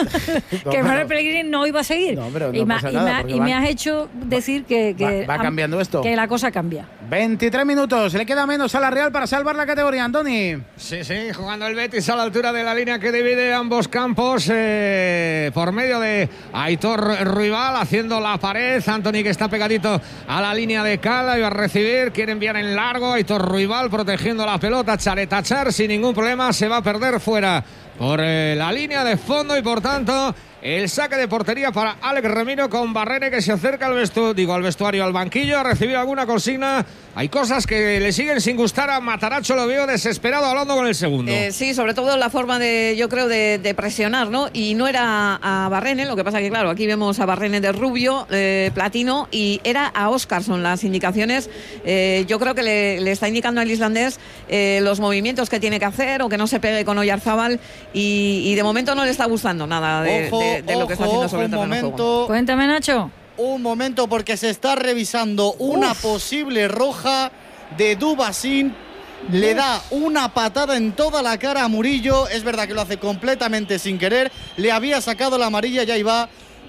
No, que Manuel pero- Pellegrini no iba a seguir. No, pero no y, ma- pasa y nada, me ha- porque y me va- has hecho decir que, que va- va am- cambiando esto. que la cosa cambia. veintitrés minutos, le queda menos a la Real para salvar la categoría, Antoni. Sí, sí, jugando el Betis a la altura de la línea que divide ambos campos, eh, por medio de Aitor Ruibal haciendo la pared. Antoni, que está pegadito a la línea de Cala, y va a recibir, quiere enviar en largo. Aitor Ruibal protegiendo la pelota, Charetachar sin ningún problema, se va a perder fuera por eh, la línea de fondo, y por tanto el saque de portería para Alex Remiro, con Barrene que se acerca al vestuario, digo al vestuario, al banquillo, a recibir alguna consigna. Hay cosas que le siguen sin gustar a Mataracho, lo veo desesperado hablando con el segundo. Eh, sí, sobre todo la forma de, yo creo, de, de presionar, ¿no? Y no era a Barrene, lo que pasa que, claro, aquí vemos a Barrene de rubio, eh, platino, y era a Óscarson las indicaciones. Eh, yo creo que le, le está indicando al islandés eh, los movimientos que tiene que hacer, o que no se pegue con Oyarzábal, y, y de momento no le está gustando nada de, Ojo, de- de lo que está ojo, haciendo sobre el ojo, un terreno de juego. momento. Cuéntame, Nacho. Un momento, porque se está revisando una posible roja de Dubasín. Le da una patada en toda la cara a Murillo. Es verdad que lo hace completamente sin querer. Le había sacado la amarilla, ya iba.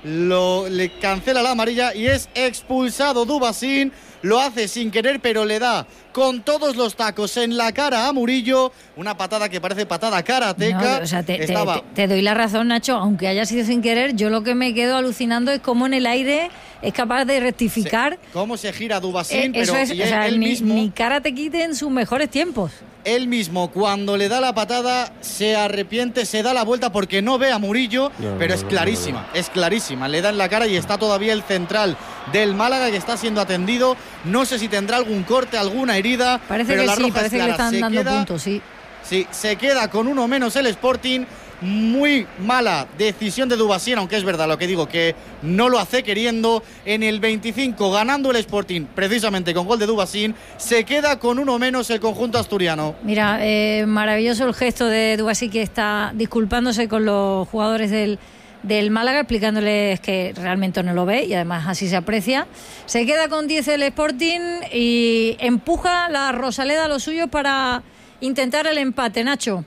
Lo, le cancela la amarilla y es expulsado Dubasín. Lo hace sin querer, pero le da con todos los tacos en la cara a Murillo. Una patada que parece patada karateca. No, o sea, te, te- Estaba... te- te doy la razón, Nacho, aunque haya sido sin querer. Yo lo que me quedo alucinando es cómo en el aire es capaz de rectificar. ¿Cómo se gira Eh, Dubasín? eso pero es, y o sea, él ni, mismo... ni cara te quite en sus mejores tiempos. Él mismo, cuando le da la patada, se arrepiente, se da la vuelta porque no ve a Murillo, No, pero no, es no, clarísima, no, no. es clarísima. Le da en la cara y está todavía el central del Málaga, que está siendo atendido. No sé si tendrá algún corte, alguna herida. Parece pero que la sí, roja parece es que le clara. están Se dando queda- puntos, sí. Sí, se queda con uno menos el Sporting. Muy mala decisión de Dubasín, aunque es verdad lo que digo, que no lo hace queriendo. En el veinticinco, ganando el Sporting, precisamente con gol de Dubasín, se queda con uno menos el conjunto asturiano. Mira, eh, maravilloso el gesto de Dubasí, que está disculpándose con los jugadores del, del Málaga, explicándoles que realmente no lo ve y además así se aprecia. Se queda con diez el Sporting y empuja la Rosaleda a los suyos para intentar el empate, Nacho.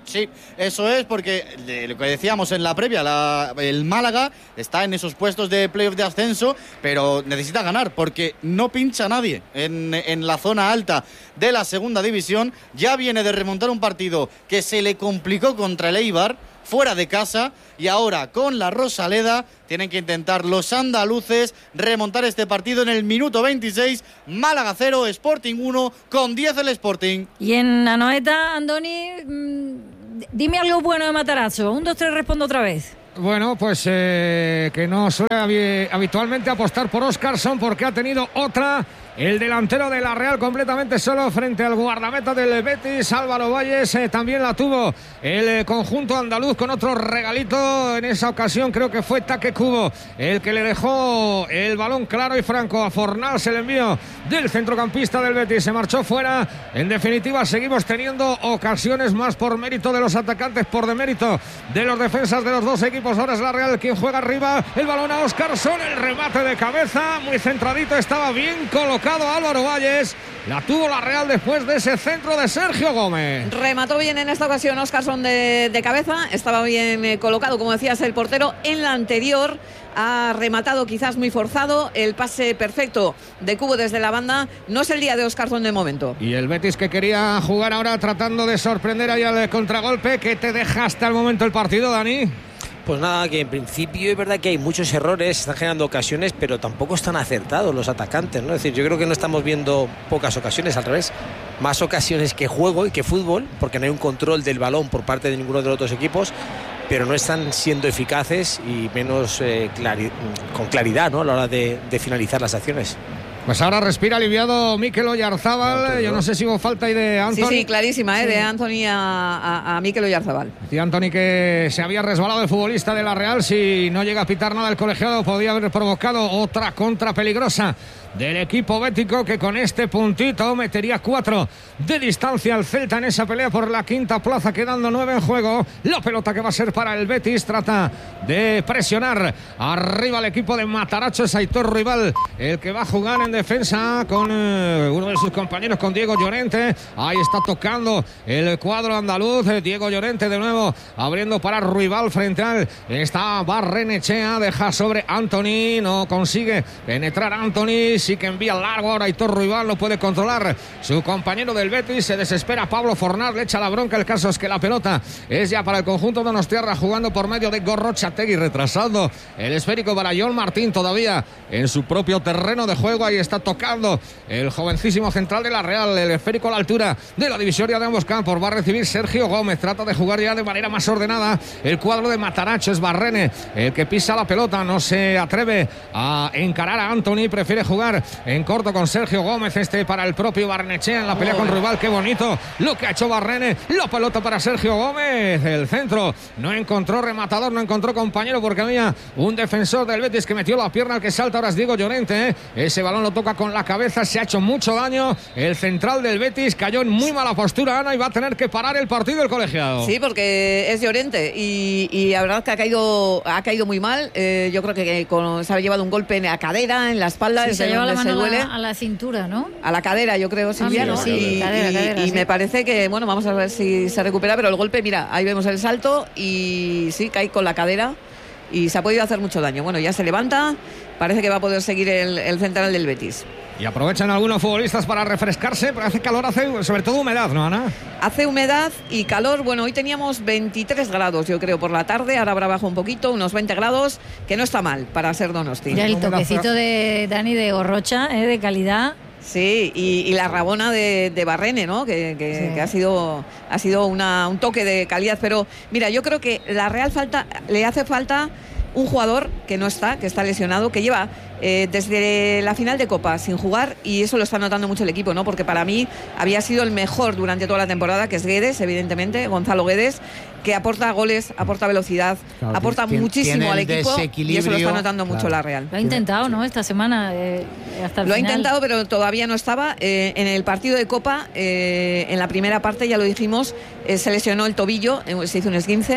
Sí, eso es, porque de lo que decíamos en la previa, la, el Málaga está en esos puestos de playoff de ascenso, pero necesita ganar porque no pincha nadie en, en la zona alta de la segunda división. Ya viene de remontar un partido que se le complicó contra el Eibar, fuera de casa, y ahora con la Rosaleda tienen que intentar los andaluces remontar este partido en el minuto veintiséis. Málaga cero, Sporting uno, con diez el Sporting. Y en Anoeta, Andoni, mmm, dime algo bueno de Matarazzo. Un, dos, tres, respondo otra vez. Bueno, pues eh, que no suele habitualmente apostar por Óscarson porque ha tenido otra. El delantero de la Real completamente solo frente al guardameta del Betis, Álvaro Valles, eh, también la tuvo el eh, conjunto andaluz con otro regalito. En esa ocasión creo que fue Taque Cubo el que le dejó el balón claro y franco a Fornals. El envío del centrocampista del Betis se marchó fuera. En definitiva, seguimos teniendo ocasiones más por mérito de los atacantes, por demérito de los defensas de los dos equipos. Ahora es la Real quien juega arriba. El balón a Óscarson, el remate de cabeza, muy centradito, estaba bien colocado Álvaro Valles. La tuvo la Real después de ese centro de Sergio Gómez. Remató bien en esta ocasión Óscarson de, de cabeza. Estaba bien eh, colocado, como decías, el portero. En la anterior ha rematado quizás muy forzado. El pase perfecto de Cubo desde la banda. No es el día de Óscarson de momento. Y el Betis que quería jugar ahora tratando de sorprender ahí al contragolpe. ¿Qué te deja hasta el momento el partido, Dani? Pues nada, que en principio es verdad que hay muchos errores, están generando ocasiones, pero tampoco están acertados los atacantes, ¿no? Es decir, yo creo que no estamos viendo pocas ocasiones, al revés, más ocasiones que juego y que fútbol, porque no hay un control del balón por parte de ninguno de los otros equipos, pero no están siendo eficaces y menos eh, clari- con claridad, ¿no?, a la hora de, de finalizar las acciones. Pues ahora respira aliviado Mikel Oyarzábal. Yo no sé si hubo falta ahí de Anthony. Sí, sí, clarísima, ¿eh? Sí. De Anthony a, a, a Mikel Oyarzábal. Decía Anthony que se había resbalado el futbolista de la Real. Si no llega a pitar nada el colegiado, podía haber provocado otra contra peligrosa del equipo bético, que con este puntito metería cuatro de distancia al Celta en esa pelea por la quinta plaza, quedando nueve en juego. La pelota que va a ser para el Betis, trata de presionar arriba al equipo de Mataracho. Es Aitor Rival el que va a jugar en defensa con eh, uno de sus compañeros, con Diego Llorente. Ahí está tocando el cuadro andaluz. eh, Diego Llorente de nuevo abriendo para Rival frente al está Barrenechea, deja sobre Anthony, no consigue penetrar Anthony. Sí que envía largo ahora Aitor Rival, no puede controlar su compañero del Betis, se desespera Pablo Fornals, le echa la bronca. El caso es que la pelota es ya para el conjunto de Donostiarra, jugando por medio de Gorrochategui, retrasando el esférico para John Martín todavía en su propio terreno de juego. Ahí está tocando el jovencísimo central de la Real, el esférico a la altura de la divisoria de ambos campos. Va a recibir Sergio Gómez, trata de jugar ya de manera más ordenada el cuadro de Mataracho. Es Barrene el que pisa la pelota, no se atreve a encarar a Anthony, prefiere jugar en corto con Sergio Gómez. Este para el propio Barnechea en la pelea con Rival. Qué bonito lo que ha hecho Barrene. La pelota para Sergio Gómez. El centro no encontró rematador, no encontró compañero, porque había un defensor del Betis que metió la pierna. Al que salta ahora es Diego Llorente, ¿eh? Ese balón lo toca con la cabeza, se ha hecho mucho daño. El central del Betis cayó en muy mala postura, Ana, y va a tener que parar el partido el colegiado. Sí, porque es Llorente y, y la verdad que ha caído, ha caído muy mal. Eh, yo creo que, que con, se ha llevado un golpe en la cadera, en la espalda. Sí, se lleva la mano se duele. a la, a la cintura, ¿no? A la cadera, yo creo, Silvia, ¿no? Sí, y, cadera, y, cadera, y sí. me parece que, bueno, vamos a ver si se recupera, pero el golpe, mira, ahí vemos el salto y sí, cae con la cadera y se ha podido hacer mucho daño. Bueno, ya se levanta, parece que va a poder seguir el, el central del Betis. Y aprovechan algunos futbolistas para refrescarse, pero hace calor, hace sobre todo humedad, ¿no, Ana? Hace humedad y calor. Bueno, hoy teníamos veintitrés grados, yo creo, por la tarde. Ahora habrá bajado un poquito, unos veinte grados, que no está mal para ser Donosti. Mira el toquecito de Dani de Gorrocha, ¿eh? De calidad. Sí, y, y la rabona de, de Barrene, ¿no? Que, que, Sí. que ha sido, ha sido una, un toque de calidad. Pero mira, yo creo que la Real falta, le hace falta un jugador que no está, que está lesionado, que lleva eh, desde la final de Copa sin jugar, y eso lo está notando mucho el equipo, ¿no? Porque para mí había sido el mejor durante toda la temporada, que es Guedes, evidentemente, Gonzalo Guedes, que aporta goles, aporta velocidad, Claro, aporta tiene- muchísimo tiene al el equipo, y eso lo desequilibrio, está notando mucho claro. la Real. Lo ha intentado, ¿no? Esta semana, eh, hasta el Lo ha final. intentado, pero todavía no estaba. Eh, en el partido de Copa, eh, en la primera parte, ya lo dijimos, eh, se lesionó el tobillo, eh, se hizo un esguince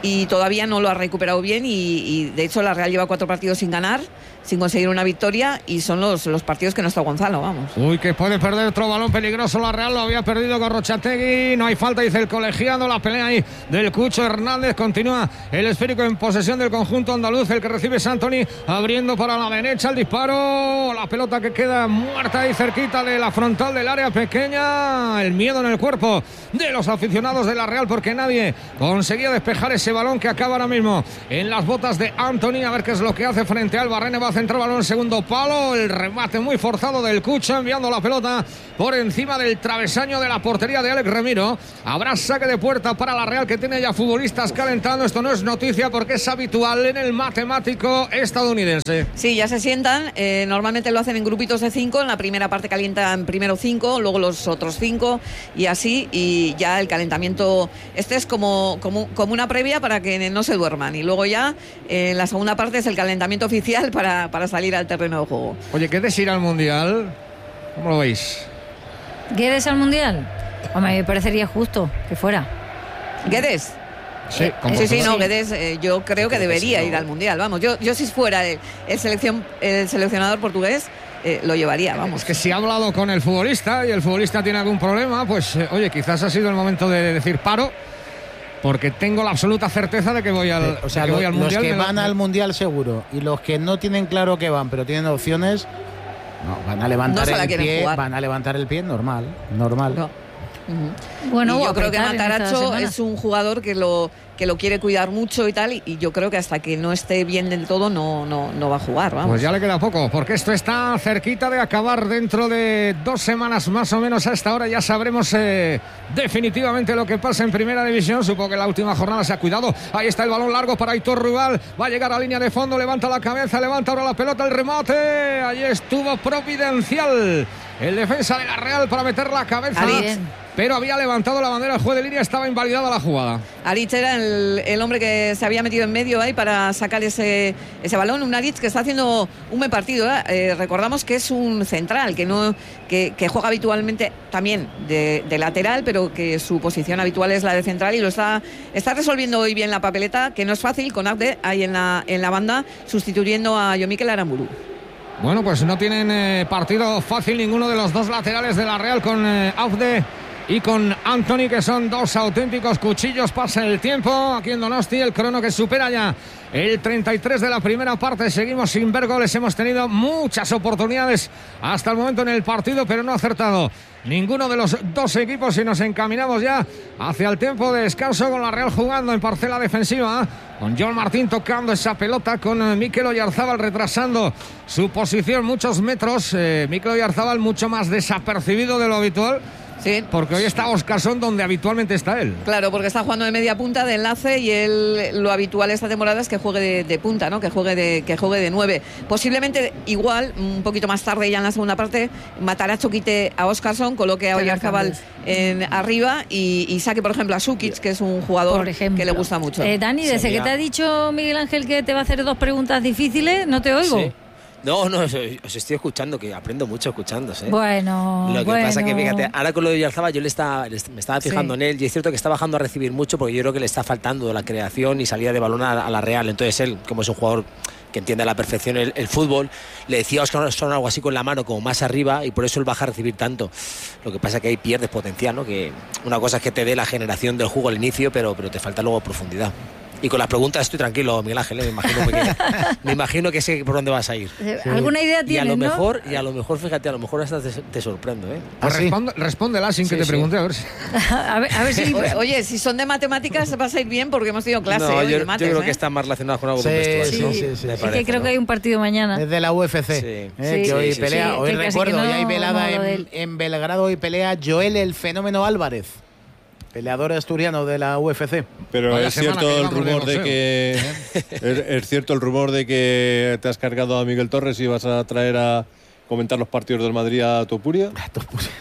y todavía no lo ha recuperado bien y, y de hecho la Real lleva cuatro partidos sin ganar, sin conseguir una victoria y son los, los partidos que no está Gonzalo, vamos. Uy, que puede perder otro balón peligroso la Real, lo había perdido con Rochategui, no hay falta, dice el colegiado, la pelea ahí del Cucho Hernández, continúa el esférico en posesión del conjunto andaluz, el que recibe Santoni, abriendo para la derecha el disparo, la pelota que queda muerta ahí cerquita de la frontal del área pequeña, el miedo en el cuerpo de los aficionados de la Real porque nadie conseguía despejar ese balón que acaba ahora mismo en las botas de Antony, a ver qué es lo que hace frente al Barrene, va a centrar balón en segundo palo, el remate muy forzado del Cucho enviando la pelota por encima del travesaño de la portería de Alex Remiro. Habrá saque de puerta para la Real que tiene ya futbolistas calentando, esto no es noticia porque es habitual en el matemático estadounidense. Sí, ya se sientan, eh, normalmente lo hacen en grupitos de cinco, en la primera parte calientan primero cinco, luego los otros cinco y así, y ya el calentamiento este es como, como, como una previa para que no se duerman y luego ya en eh, la segunda parte es el calentamiento oficial para, para salir al terreno de juego. Oye, ¿quieres ir al Mundial? ¿Cómo lo veis? ¿Quieres al Mundial? Hombre, me parecería justo que fuera. ¿Guedes? Sí, eh, sí, sí, no, Guedes eh, yo creo que debería ir al Mundial, vamos, yo, yo si fuera el, el, selección, el seleccionador portugués eh, lo llevaría, vamos. Es que si ha hablado con el futbolista y el futbolista tiene algún problema, pues eh, oye, quizás ha sido el momento de decir paro, porque tengo la absoluta certeza de que voy al, o sea, que voy lo, al Mundial. Los que van al Mundial seguro y los que no tienen claro que van, pero tienen opciones, no, van a levantar no el pie, jugar. van a levantar el pie normal, normal. No. Uh-huh. Bueno, y yo creo que Matarazzo Matarazzo es un jugador que lo que lo quiere cuidar mucho y tal, y, y yo creo que hasta que no esté bien del todo no, no, no va a jugar, vamos. Pues ya le queda poco, porque esto está cerquita de acabar dentro de dos semanas más o menos. A esta hora ya sabremos eh, definitivamente lo que pasa en Primera División. Supongo que la última jornada se ha cuidado. Ahí está el balón largo para Aitor Ruibal, va a llegar a línea de fondo, levanta la cabeza, levanta ahora la pelota, el remate, allí estuvo providencial el defensa de la Real para meter la cabeza. Pero había levantado la bandera, el juez de línea, estaba invalidada la jugada. Aritz era el, el hombre que se había metido en medio ahí para sacar ese, ese balón. Un Aritz que está haciendo un buen partido. ¿eh? Eh, recordamos que es un central, que no que, que juega habitualmente también de, de lateral, pero que su posición habitual es la de central y lo está, está resolviendo hoy bien la papeleta, que no es fácil, con Abde ahí en la, en la banda, sustituyendo a Yomikel Aramburu. Bueno, pues no tienen eh, partido fácil ninguno de los dos laterales de la Real con eh, Abde y con Antony, que son dos auténticos cuchillos. Pasa el tiempo aquí en Donosti, el crono que supera ya el treinta y tres de la primera parte. Seguimos sin ver goles, hemos tenido muchas oportunidades hasta el momento en el partido, pero no ha acertado ninguno de los dos equipos y nos encaminamos ya hacia el tiempo de descanso con la Real jugando en parcela defensiva, con Joel Martín tocando esa pelota, con Mikel Oyarzábal retrasando su posición muchos metros. eh, Mikel Oyarzábal mucho más desapercibido de lo habitual. Sí. Porque hoy está Óscarson donde habitualmente está él. Claro, porque está jugando de media punta, de enlace, y él lo habitual esta temporada es que juegue de, de punta, ¿no? Que juegue de, que juegue de nueve. Posiblemente igual, un poquito más tarde ya en la segunda parte, Matarazzo quite a Óscarson, coloque a Oyarzábal en arriba y, y saque, por ejemplo, a Sukic, que es un jugador que le gusta mucho. Eh, Dani, desde Sería... que te ha dicho Miguel Ángel que te va a hacer dos preguntas difíciles, no te oigo. Sí. No, no, os estoy escuchando, que aprendo mucho escuchando. ¿eh? Bueno, Lo que bueno. pasa que, fíjate, ahora con lo de Oyarzábal yo le estaba, me estaba fijando sí. en él y es cierto que está bajando a recibir mucho porque yo creo que le está faltando la creación y salida de balón a, a la Real. Entonces él, como es un jugador que entiende a la perfección el, el fútbol, le decía a Óscar son algo así con la mano, como más arriba, y por eso él baja a recibir tanto. Lo que pasa es que ahí pierdes potencial, ¿no? Que una cosa es que te dé la generación del juego al inicio, pero, pero te falta luego profundidad. Y con las preguntas estoy tranquilo, Miguel Ángel, ¿eh? me imagino que, me imagino que sé por dónde vas a ir. ¿Alguna idea tienes, y a lo ¿no? mejor y a lo mejor fíjate, a lo mejor hasta te, te sorprendo, ¿eh? Pues ¿Ah, sí? responde, respóndela sin Sí, que te sí. pregunte, a ver si... a, ver, a ver si... O- Oye, si son de matemáticas vas a ir bien porque hemos tenido clase No, hoy yo, de mates, yo creo ¿eh? que está más relacionado con algo Sí, de vestuario, sí, ¿no? sí, sí. Me Es Es parece, que creo ¿no? que hay un partido mañana. Es de la U F C, Sí. eh, Sí, que hoy sí, pelea, sí. hoy Que casi recuerdo, que no- hoy hay velada no lo de en, él. en Belgrado, hoy pelea Joel el Fenómeno Álvarez, peleador asturiano de la U F C. Pero Vaya es semana cierto que el llevamos de rumor de boxeo. que es, es cierto el rumor de que te has cargado a Miguel Torres y vas a traer a comentar los partidos del Madrid a Topuria. ¿A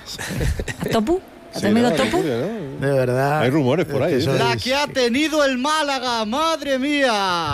Topu? ¿A tu Sí, amigo ¿no? Topu? Topuria, ¿no? De verdad. Hay rumores por ahí, Es que ¿eh? La sois- que ha tenido el Málaga, madre mía.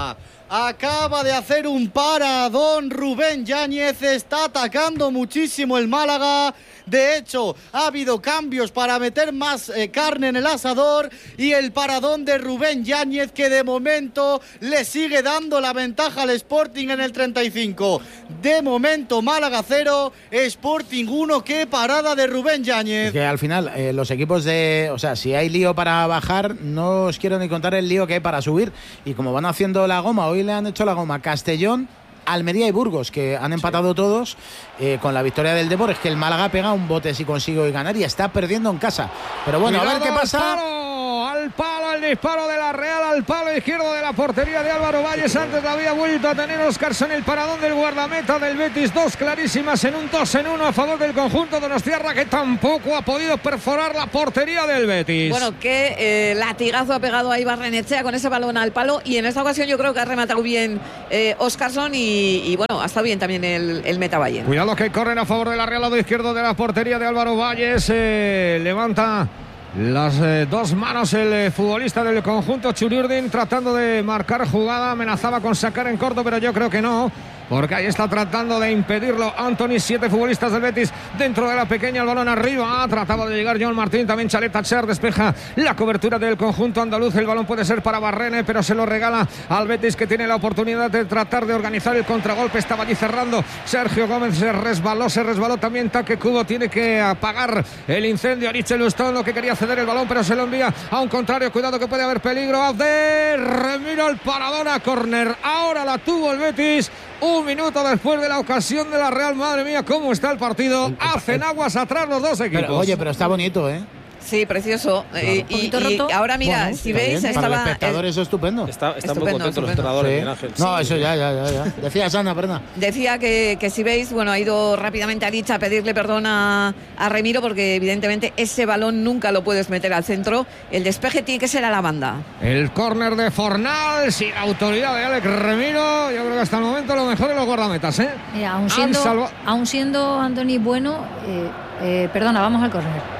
Acaba de hacer un paradón Rubén Yáñez, está atacando muchísimo el Málaga. De hecho, ha habido cambios para meter más eh, carne en el asador, y el paradón de Rubén Yáñez, que de momento le sigue dando la ventaja al Sporting en el treinta y cinco. De momento Málaga cero, Sporting uno. Qué parada de Rubén Yáñez. Que al final eh, los equipos de... O sea, si hay lío para bajar, no os quiero ni contar el lío que hay para subir. Y como van haciendo la goma, hoy le han hecho la goma Castellón, Almería y Burgos, que han empatado sí. todos eh, con la victoria del Depor. Es que el Málaga pega un bote si consigue hoy ganar y está perdiendo en casa. Pero bueno, Cuidado, a ver qué pasa. Al palo, al palo, el disparo de la Real, al palo izquierdo de la portería de Álvaro Valles. Antes la había vuelto a tener Óscarson, el paradón del guardameta del Betis. Dos clarísimas en un dos en uno a favor del conjunto donostiarra, que tampoco ha podido perforar la portería del Betis. Bueno, qué eh, latigazo ha pegado ahí Barrenechea con ese balón al palo, y en esta ocasión yo creo que ha rematado bien eh, Óscarson y Y, y bueno, ha estado bien también el, el Meta Valle. Cuidado que corren a favor de la Real, lado izquierdo de la portería de Álvaro Valles. Eh, levanta las eh, dos manos el eh, futbolista del conjunto Churiurdin, tratando de marcar jugada. Amenazaba con sacar en corto, pero yo creo que no, porque ahí está tratando de impedirlo Antony. Siete futbolistas del Betis dentro de la pequeña, el balón arriba. Trataba de llegar John Martín, también Chaleta Cher despeja la cobertura del conjunto andaluz. El balón puede ser para Barrene, pero se lo regala al Betis, que tiene la oportunidad de tratar de organizar el contragolpe. Estaba allí cerrando Sergio Gómez, se resbaló, se resbaló también Taque Cubo. Tiene que apagar el incendio Ariche Lustón, lo que quería ceder el balón, pero se lo envía a un contrario. Cuidado que puede haber peligro. Abder remira el paradón a córner. Ahora la tuvo el Betis. Un minuto después de la ocasión de la Real. Madre mía, cómo está el partido. Hacen aguas atrás los dos equipos. Pero, oye, pero está bonito, ¿eh? Sí, precioso. Claro. Eh, y, y ahora mira, bueno, si veis, bien. estaba... Para el espectador eso es estupendo. Está, están Estupendo, muy contentos los estupendo. entrenadores, Sí. Miguel Ángel. No, Sí. eso ya, ya, ya, ya. Decía Sana, perdona. Decía que, que si veis, bueno, ha ido rápidamente Aricha a pedirle perdón a, a Remiro, porque evidentemente ese balón nunca lo puedes meter al centro. El despeje tiene que ser a la banda. El córner de Fornal, sin autoridad de Alex Remiro. Yo creo que hasta el momento lo mejor de los guardametas, ¿eh? Mira, aún Han siendo, salva- aún siendo Antony bueno, eh, eh, perdona, vamos al córner.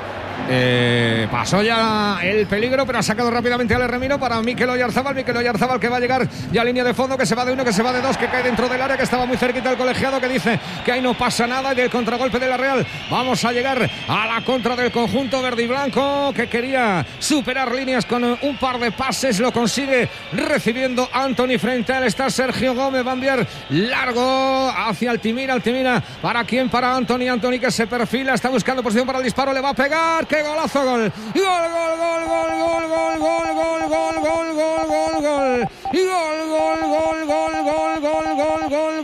Eh, pasó ya el peligro, pero ha sacado rápidamente al Remiro para Mikel Oyarzábal. Mikel Oyarzábal, que va a llegar ya a línea de fondo, que se va de uno, que se va de dos, que cae dentro del área, que estaba muy cerquita el colegiado, que dice que ahí no pasa nada. Y del contragolpe de la Real vamos a llegar a la contra del conjunto verde y blanco, que quería superar líneas con un par de pases. Lo consigue recibiendo Antony. Frente a él está Sergio Gómez. Va a enviar largo hacia Altimira. Altimira, ¿para quién? Para Antony. Antony, que se perfila, está buscando posición para el disparo, le va a pegar. ¡Qué golazo! Gol. Gol, gol, gol, gol, gol, gol, gol, gol, gol, gol, gol, gol, gol. Y gol, gol, gol, gol, gol, gol, gol, gol,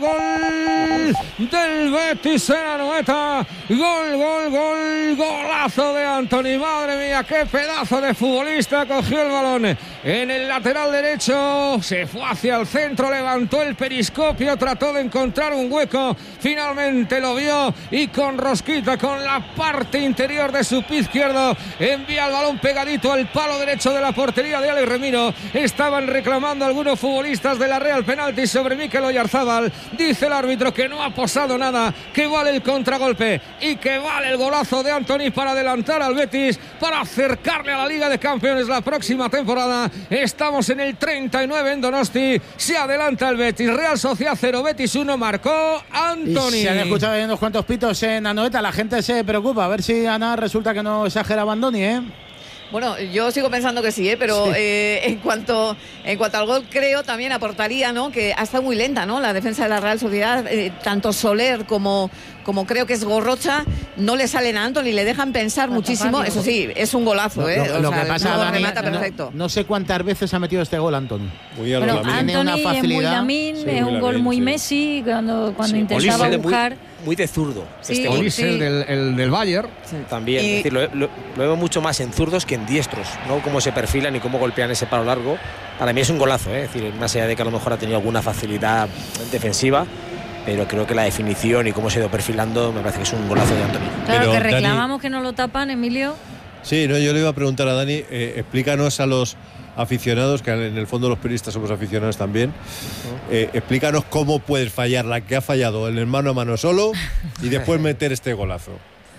gol del Betis en Anoeta. Gol, gol, gol, golazo de Antony. Madre mía, qué pedazo de futbolista. Cogió el balón en el lateral derecho, se fue hacia el centro, levantó el periscopio, trató de encontrar un hueco, finalmente lo vio y con rosquita, con la parte interior de su pie izquierdo, envía el balón pegadito al palo derecho de la portería de Alex Remiro. Estaban reclamando algunos futbolistas de la Real penalti sobre Mikel Oyarzábal. Dice el árbitro que no ha posado nada, que vale el contragolpe y que vale el golazo de Antony para adelantar al Betis, para acercarle a la Liga de Campeones la próxima temporada. Estamos en el treinta y nueve en Donosti, se adelanta el Betis. Real Sociedad cero, Betis uno, marcó Antony. Y se han escuchado ahí unos cuantos pitos en Anoeta, la gente se preocupa, a ver si Ana resulta que no exagera Bandoni, ¿eh? Bueno, yo sigo pensando que sí, ¿eh? Pero sí. Eh, en cuanto en cuanto al gol, creo también aportaría, ¿no? Que ha estado muy lenta, ¿no? La defensa de la Real Sociedad, eh, tanto Soler como, como creo que es Gorrocha, no le salen a Antony, le dejan pensar no, muchísimo. Eso sí, es un golazo, ¿eh? Lo, lo, lo sea, que pasa, Dani, remata perfecto. No, no sé cuántas veces ha metido este gol Antony. Muy bueno, Antony una facilidad. Es muy Lamín, sí, es un gol muy sí. Messi, cuando, cuando sí, intentaba buscar... Muy, muy de zurdo. Sí, este Olise, sí. el del, el del Bayern. Sí. También, y... es decir, lo, lo, lo veo mucho más en zurdos que en diestros, ¿no? Cómo se perfilan y cómo golpean ese palo largo. Para mí es un golazo, ¿eh? Es decir, más allá de que a lo mejor ha tenido alguna facilidad defensiva, pero creo que la definición y cómo se ha ido perfilando me parece que es un golazo de Antony. Claro, pero, que reclamamos Dani... que no lo tapan, Emilio. Sí, no, yo le iba a preguntar a Dani, eh, explícanos a los aficionados, que en el fondo los periodistas somos aficionados también, eh, explícanos cómo puedes fallar la que ha fallado en el mano a mano solo y después meter este golazo.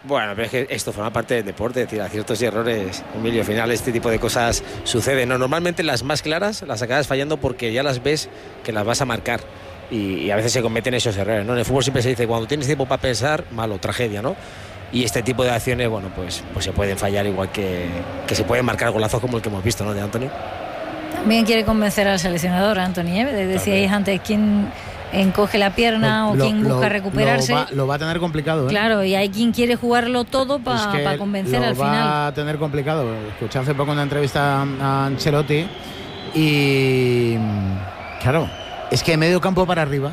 Bueno, pero es que esto forma parte del deporte, es decir, aciertos y errores, Emilio. Al final este tipo de cosas suceden, ¿no? Normalmente las más claras las acabas fallando porque ya las ves que las vas a marcar y, y a veces se cometen esos errores, ¿no? En el fútbol siempre se dice, cuando tienes tiempo para pensar, malo, tragedia, ¿no? Y este tipo de acciones, bueno, pues, pues se pueden fallar igual que, que se pueden marcar golazos como el que hemos visto, ¿no? De Anthony. También quiere convencer al seleccionador, Anthony, ¿eh? Decíais antes quién encoge la pierna Lo- o quién lo- busca lo- recuperarse. Lo va, lo va a tener complicado, ¿eh? Claro, y hay quien quiere jugarlo todo para Es que convencer lo al va final. a tener complicado. Escuché hace poco una entrevista a Ancelotti y claro, es que de medio campo para arriba,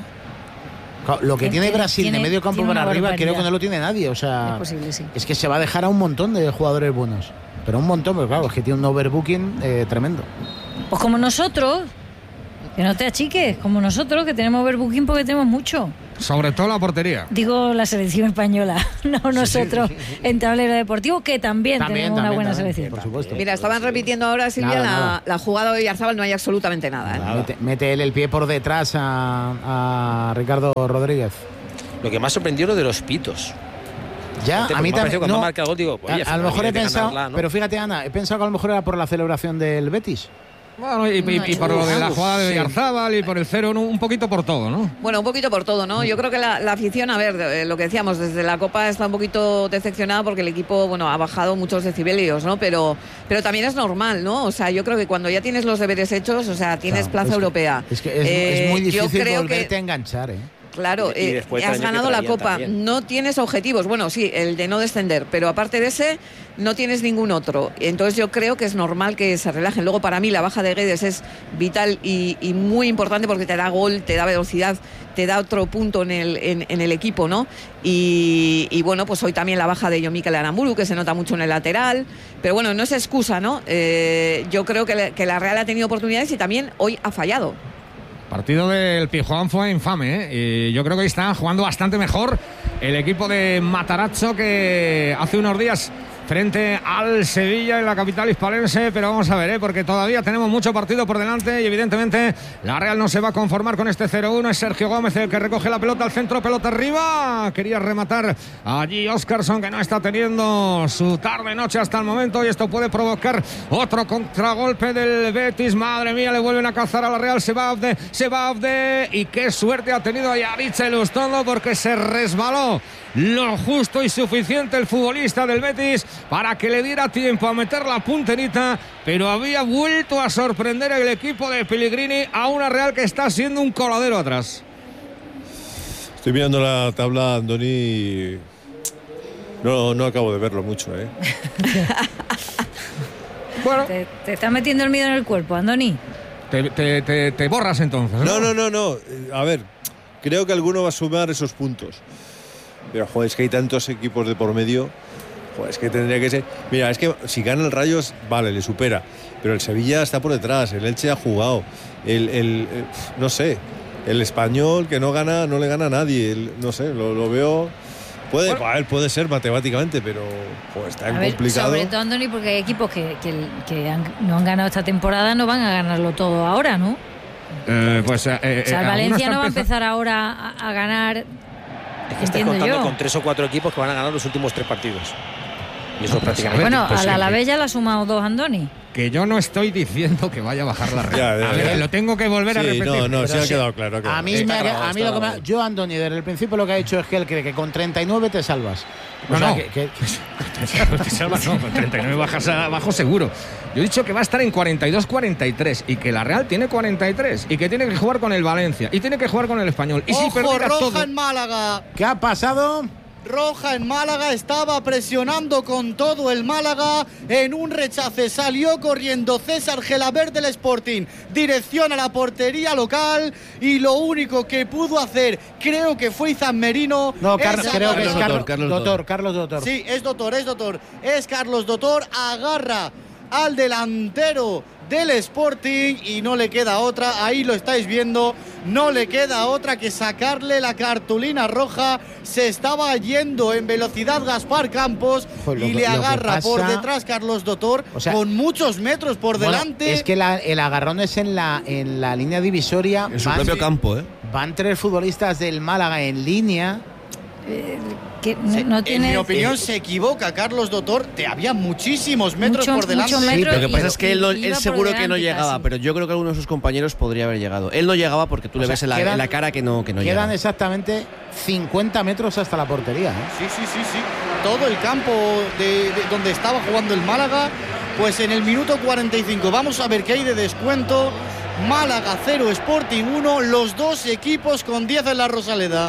lo que Tiene- tiene Brasil tiene- de medio campo tiene para una arriba creo barbaridad. que no lo tiene nadie. O sea, Es posible, sí. es que se va a dejar a un montón de jugadores buenos, pero un montón, pero claro, es que tiene un overbooking eh, tremendo. Pues como nosotros, que no te achiques, como nosotros, que tenemos overbooking porque tenemos mucho. Sobre todo la portería. Digo la selección española, no nosotros en tablero deportivo, que también, También, tenemos una también, buena también, selección. por supuesto. Mira, estaban repitiendo ahora, Silvia, Nada, la, nada. la jugada de Oyarzabal, no hay absolutamente nada, ¿eh? Mete, mete él el pie por detrás a, a Ricardo Rodríguez. Lo que más sorprendió lo de los pitos. Ya, Fíjate, a mí porque me ha parecido también. cuando No, marca el gol, digo, oye, a, a lo mejor he tiene que pensado, ganarla, ¿no? pero fíjate, Ana, he pensado que a lo mejor era por la celebración del Betis. Bueno, y, y- No, y por lo de la uf, jugada de sí. Oyarzábal y por el cero, un poquito por todo, ¿no? Bueno, un poquito por todo, ¿no? Yo creo que la, la afición, a ver, eh, lo que decíamos, desde la Copa está un poquito decepcionada porque el equipo, bueno, ha bajado muchos decibelios, ¿no? Pero, pero también es normal, ¿no? O sea, yo creo que cuando ya tienes los deberes hechos, o sea, tienes Claro, plaza es que- europea. Es que es, Eh, es muy yo difícil creo volverte que- a enganchar, ¿eh? Claro, Y- y eh, después del has año que ganado la traían Copa, también. no tienes objetivos. Bueno, sí, el de no descender, pero aparte de ese, no tienes ningún otro. Entonces yo creo que es normal que se relajen. Luego, para mí, la baja de Guedes es vital y, y muy importante porque te da gol, te da velocidad, te da otro punto en el, en, en el equipo, ¿no? Y, y bueno, pues hoy también la baja de Yomikel Aramburu, que se nota mucho en el lateral. Pero bueno, no es excusa, ¿no? Eh, yo creo que, le- que la Real ha tenido oportunidades y también hoy ha fallado. Partido del Pijuán fue infame, ¿eh? Y yo creo que hoy está jugando bastante mejor el equipo de Matarazzo que hace unos días frente al Sevilla en la capital hispalense, pero vamos a ver, ¿eh? Porque todavía tenemos mucho partido por delante y evidentemente la Real no se va a conformar con este cero uno. Es Sergio Gómez el que recoge la pelota al centro, pelota arriba, quería rematar allí Óscarson, que no está teniendo su tarde-noche hasta el momento, y esto puede provocar otro contragolpe del Betis. Madre mía, le vuelven a cazar a la Real. Se va Abde, se va Abde, y qué suerte ha tenido Yaritza Elustondo porque se resbaló lo justo y suficiente el futbolista del Betis para que le diera tiempo a meter la punterita, pero había vuelto a sorprender el equipo de Pellegrini a una Real que está siendo un coladero atrás. Estoy mirando la tabla, Andoni, y no, no acabo de verlo mucho, ¿eh? Bueno, Te, te está metiendo el miedo en el cuerpo, Andoni. te, te- te- te borras entonces, ¿no? No, no, no, no. Eh, A ver, creo que alguno va a sumar esos puntos. Pero, joder, es que hay tantos equipos de por medio. Joder, es que tendría que ser. Mira, es que si gana el Rayos, vale, le supera. Pero el Sevilla está por detrás, el Elche ha jugado. El, el, el- no sé, el Español que no gana, no le gana a nadie. El- no sé, lo, lo veo. Puede, Bueno. a ver, puede ser matemáticamente, pero joder, está A ver, complicado. sobre todo, Andoni, porque hay equipos que, que- que han- no han ganado esta temporada, no van a ganarlo todo ahora, ¿no? Eh, pues, eh, eh, O sea, el alguno Valencia está no va a empezando- empezar ahora a, a ganar. Es que estás Entiendo contando yo. con tres o cuatro equipos que van a ganar los últimos tres partidos. Y eso prácticamente. Bueno, pues a sí, la sí. Alavés ya le ha sumado dos, Andoni. Que yo no estoy diciendo que vaya a bajar la Real. Ya, ya, a ver, ya. lo tengo que volver a Sí, repetir. no, no, Pero sí ha sí. quedado claro. ha quedado A mí, claro. me, Está ha- grabado, a mí está lo que me, grabado. yo, Andoni, desde el principio lo que ha dicho es que él cree que con treinta y nueve te salvas. O No, sea, no. que- que- Te salvas, no, con treinta y nueve bajas abajo seguro. Yo he dicho que va a estar en cuarenta y dos cuarenta y tres y que la Real tiene cuarenta y tres y que tiene que jugar con el Valencia y tiene que jugar con el Español. Y si Ojo, perdiera roja todo, en Málaga. ¿Qué ha pasado? Roja en Málaga, estaba presionando con todo el Málaga en un rechace, salió corriendo César Gelabert del Sporting, dirección a la portería local, y lo único que pudo hacer, creo que fue Izan Merino. No, Car- es creo que es agarrar- Carlos, Carlos Dotor, Dotor. Carlos Dotor. Sí, es Dotor, es Dotor, es Carlos Dotor, agarra al delantero del Sporting y no le queda otra, ahí lo estáis viendo, no le queda otra que sacarle la cartulina roja. Se estaba yendo en velocidad Gaspar Campos Joder, lo y que- le lo que agarra por pasa- detrás Carlos Dotor, O sea, con muchos metros por Bueno, delante. es que la- el agarrón es en la, en la línea divisoria. En su Van- propio campo, ¿eh? Van tres futbolistas del Málaga en línea eh, que Se, no tiene... En mi opinión se equivoca Carlos Dotor, te había muchísimos metros Mucho, por delante. muchos metros. Sí, lo que pasa y- es que él, no- y él iba por seguro que no delante llegaba, casi. pero yo creo que alguno de sus compañeros podría haber llegado. Él no llegaba porque tú O le sea, ves en la, quedan- en la cara que no, que no Quedan llega. exactamente cincuenta metros hasta la portería, ¿eh? Sí, sí, sí, sí. Todo el campo de, de donde estaba jugando el Málaga, pues en el minuto cuarenta y cinco. Vamos a ver qué hay de descuento. Málaga cero, Sporting uno, los dos equipos con diez en la Rosaleda.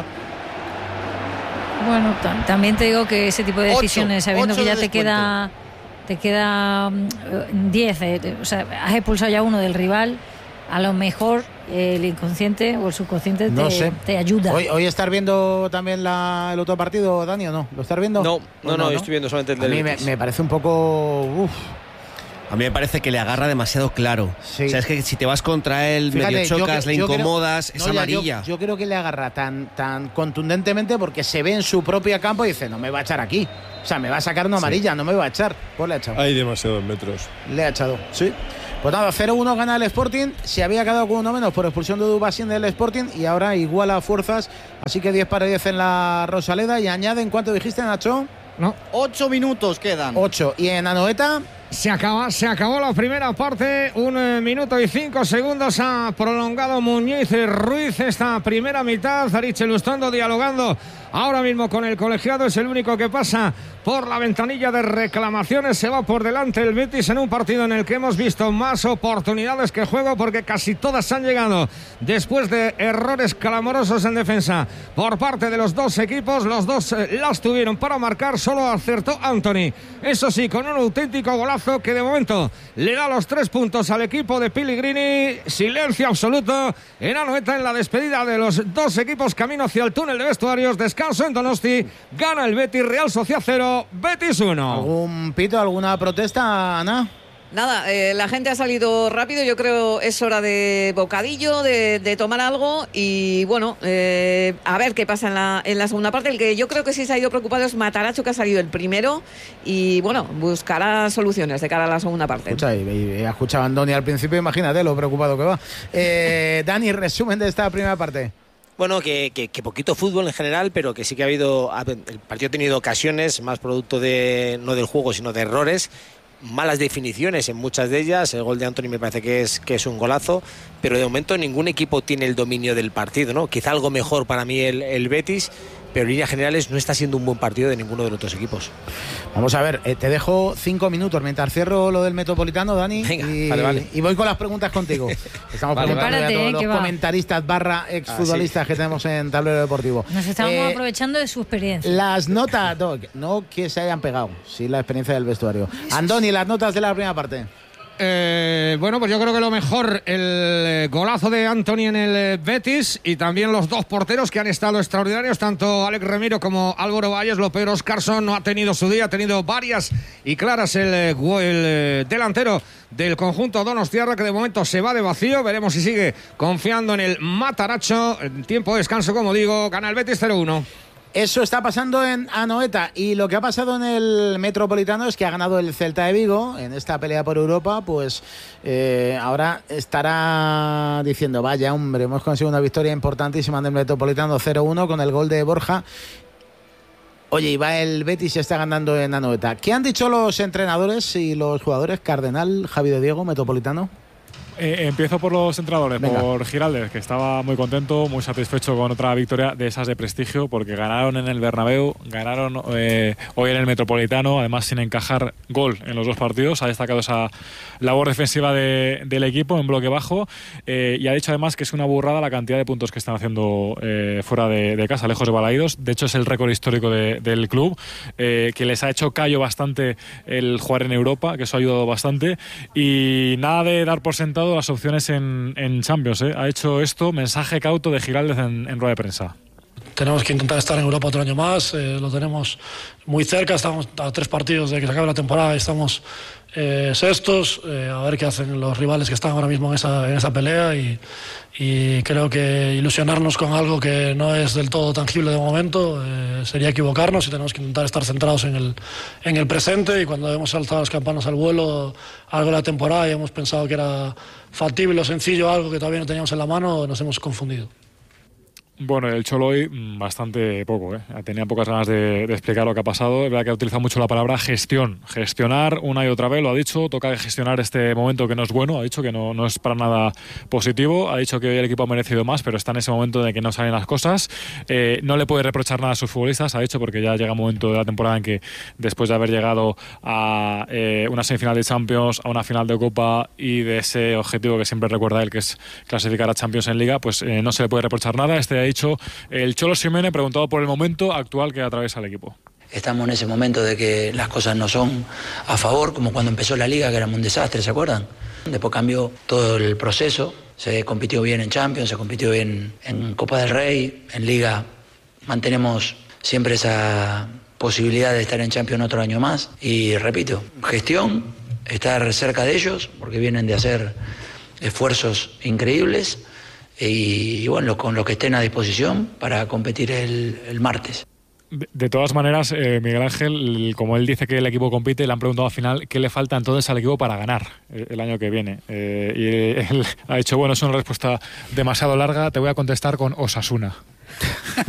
Bueno, tam- también te digo que ese tipo de Ocho, decisiones, sabiendo ocho que ya de te queda te queda diez, o sea, has expulsado ya uno del rival, a lo mejor eh, el inconsciente o el subconsciente No te, sé. te ayuda. Hoy, hoy estás viendo también la, el otro partido, Dani, ¿o no? ¿Lo estás viendo? No, Pues no, no, yo estoy viendo solamente el A del mí me, Betis. me parece un poco... Uf. A mí me parece que le agarra demasiado claro. Sí. O sea, es que si te vas contra él, Fíjate, medio yo chocas, que- le yo creo- incomodas, no, es ya, yo- amarilla. Yo, creo que le agarra tan, tan contundentemente porque se ve en su propio campo y dice, no me va a echar aquí. O sea, me va a sacar una amarilla, no me va a echar. Pues le ha echado. Hay demasiados metros. Le ha echado, sí. Pues nada, cero uno gana el Sporting. Se había quedado con uno menos por expulsión de Dubasín del Sporting y ahora iguala fuerzas. Así que diez para diez en la Rosaleda. Y añaden, ¿cuánto dijiste, Nacho? No. Ocho minutos quedan. Ocho. Y en Anoeta, Se acaba, se acabó la primera parte, un eh, minuto y cinco segundos ha prolongado Muñiz Ruiz esta primera mitad. Arich Lustondo dialogando ahora mismo con el colegiado, es el único que pasa por la ventanilla de reclamaciones. Se va por delante el Betis en un partido en el que hemos visto más oportunidades que juego, porque casi todas han llegado después de errores clamorosos en defensa por parte de los dos equipos. Los dos eh, las tuvieron para marcar, solo acertó Anthony, eso sí, con un auténtico golazo que de momento le da los tres puntos al equipo de Pellegrini. Silencio absoluto en Anoeta en la despedida de los dos equipos camino hacia el túnel de vestuarios. Descanso en Donosti, gana el Betis, Real Sociedad cero, Betis uno. ¿algún pito, alguna protesta, Ana? Nada, eh, la gente ha salido rápido, yo creo es hora de bocadillo, de, de tomar algo y bueno, eh, a ver qué pasa en la, en la segunda parte. El que yo creo que sí se ha ido preocupado es Mataracho, que ha salido el primero y bueno, buscará soluciones de cara a la segunda parte. Escucha, y, y, y ha escuchado a Andoni al principio, imagínate lo preocupado que va. Eh, Dani, resumen de esta primera parte. Bueno, que, que, que poquito fútbol en general, pero que sí que ha habido, el partido ha tenido ocasiones, más producto de no del juego, sino de errores, malas definiciones en muchas de ellas. El gol de Anthony me parece que es, que es un golazo, pero de momento ningún equipo tiene el dominio del partido, ¿no? Quizá algo mejor para mí el, el Betis, pero en líneas generales no está siendo un buen partido de ninguno de los otros equipos. Vamos a ver, eh, te dejo cinco minutos mientras cierro lo del Metropolitano, Dani. Venga, y, vale, vale. y voy con las preguntas contigo. Estamos Vale, preguntando vale. a todos Prepárate, eh, los que va. comentaristas barra exfutbolistas Ah, sí. que tenemos en Tablero Deportivo. Nos estamos Eh, aprovechando de su experiencia. Las notas, no, no que se hayan pegado, sí la experiencia del vestuario. Andoni, las notas de la primera parte. Eh, bueno, pues yo creo que lo mejor, el eh, golazo de Anthony en el eh, Betis, y también los dos porteros que han estado extraordinarios, tanto Alex Remiro como Álvaro Valles. Lo peor, Oscarson no ha tenido su día, ha tenido varias y claras el, eh, gu- el eh, delantero del conjunto donostiarra, que de momento se va de vacío. Veremos si sigue confiando en el Mataracho. En tiempo de descanso, como digo, gana el Betis cero uno. Eso está pasando en Anoeta, y lo que ha pasado en el Metropolitano es que ha ganado el Celta de Vigo en esta pelea por Europa. Pues eh, ahora estará diciendo, vaya hombre, hemos conseguido una victoria importantísima en el Metropolitano cero uno con el gol de Borja. Oye, y va el Betis y está ganando en Anoeta. ¿Qué han dicho los entrenadores y los jugadores? Cardenal, Javi de Diego, Metropolitano. Eh, empiezo por los entrenadores, Venga. por Giraldez, que estaba muy contento, muy satisfecho con otra victoria de esas de prestigio, porque ganaron en el Bernabéu, ganaron eh, hoy en el Metropolitano, además sin encajar gol en los dos partidos. Ha destacado esa labor defensiva de, del equipo en bloque bajo, eh, y ha dicho además que es una burrada la cantidad de puntos que están haciendo eh, fuera de, de casa, lejos de Balaídos. De hecho, es el récord histórico de, del club, eh, que les ha hecho callo bastante el jugar en Europa, que eso ha ayudado bastante. Y nada de dar por sentado las opciones en, en Champions, ¿eh? Ha hecho esto, mensaje cauto de Giraldez en, en rueda de prensa. Tenemos que intentar estar en Europa otro año más, eh, lo tenemos muy cerca, estamos a tres partidos de que se acabe la temporada, estamos eh, sextos, eh, a ver qué hacen los rivales que están ahora mismo en esa, en esa pelea, y, y creo que ilusionarnos con algo que no es del todo tangible de momento eh, sería equivocarnos, y tenemos que intentar estar centrados en el, en el presente. Y cuando hemos alzado las campanas al vuelo algo de la temporada y hemos pensado que era factible o sencillo algo que todavía no teníamos en la mano, nos hemos confundido. Bueno, el Cholo hoy bastante poco, ¿eh? Tenía pocas ganas de, de explicar lo que ha pasado. Es verdad que ha utilizado mucho la palabra gestión. Gestionar una y otra vez, lo ha dicho. Toca gestionar este momento que no es bueno. Ha dicho que no, no es para nada positivo. Ha dicho que hoy el equipo ha merecido más, pero está en ese momento de que no salen las cosas. Eh, no le puede reprochar nada a sus futbolistas, ha dicho, porque ya llega un momento de la temporada en que después de haber llegado a eh, una semifinal de Champions, a una final de Copa y de ese objetivo que siempre recuerda él, que es clasificar a Champions en Liga, pues eh, no se le puede reprochar nada. Este ha dicho el Cholo Simeone, preguntado por el momento actual que atraviesa el equipo. Estamos en ese momento de que las cosas no son a favor, como cuando empezó la Liga, que era un desastre, ¿se acuerdan? Después cambió todo el proceso, se compitió bien en Champions, se compitió bien en Copa del Rey, en Liga mantenemos siempre esa posibilidad de estar en Champions otro año más. Y repito, gestión, estar cerca de ellos, porque vienen de hacer esfuerzos increíbles. Y, y bueno, con lo que estén a disposición para competir el, el martes. De, de todas maneras, eh, Miguel Ángel, como él dice que el equipo compite, le han preguntado al final qué le falta entonces al equipo para ganar el, el año que viene. Eh, y él ha dicho, bueno, es una respuesta demasiado larga, te voy a contestar con Osasuna.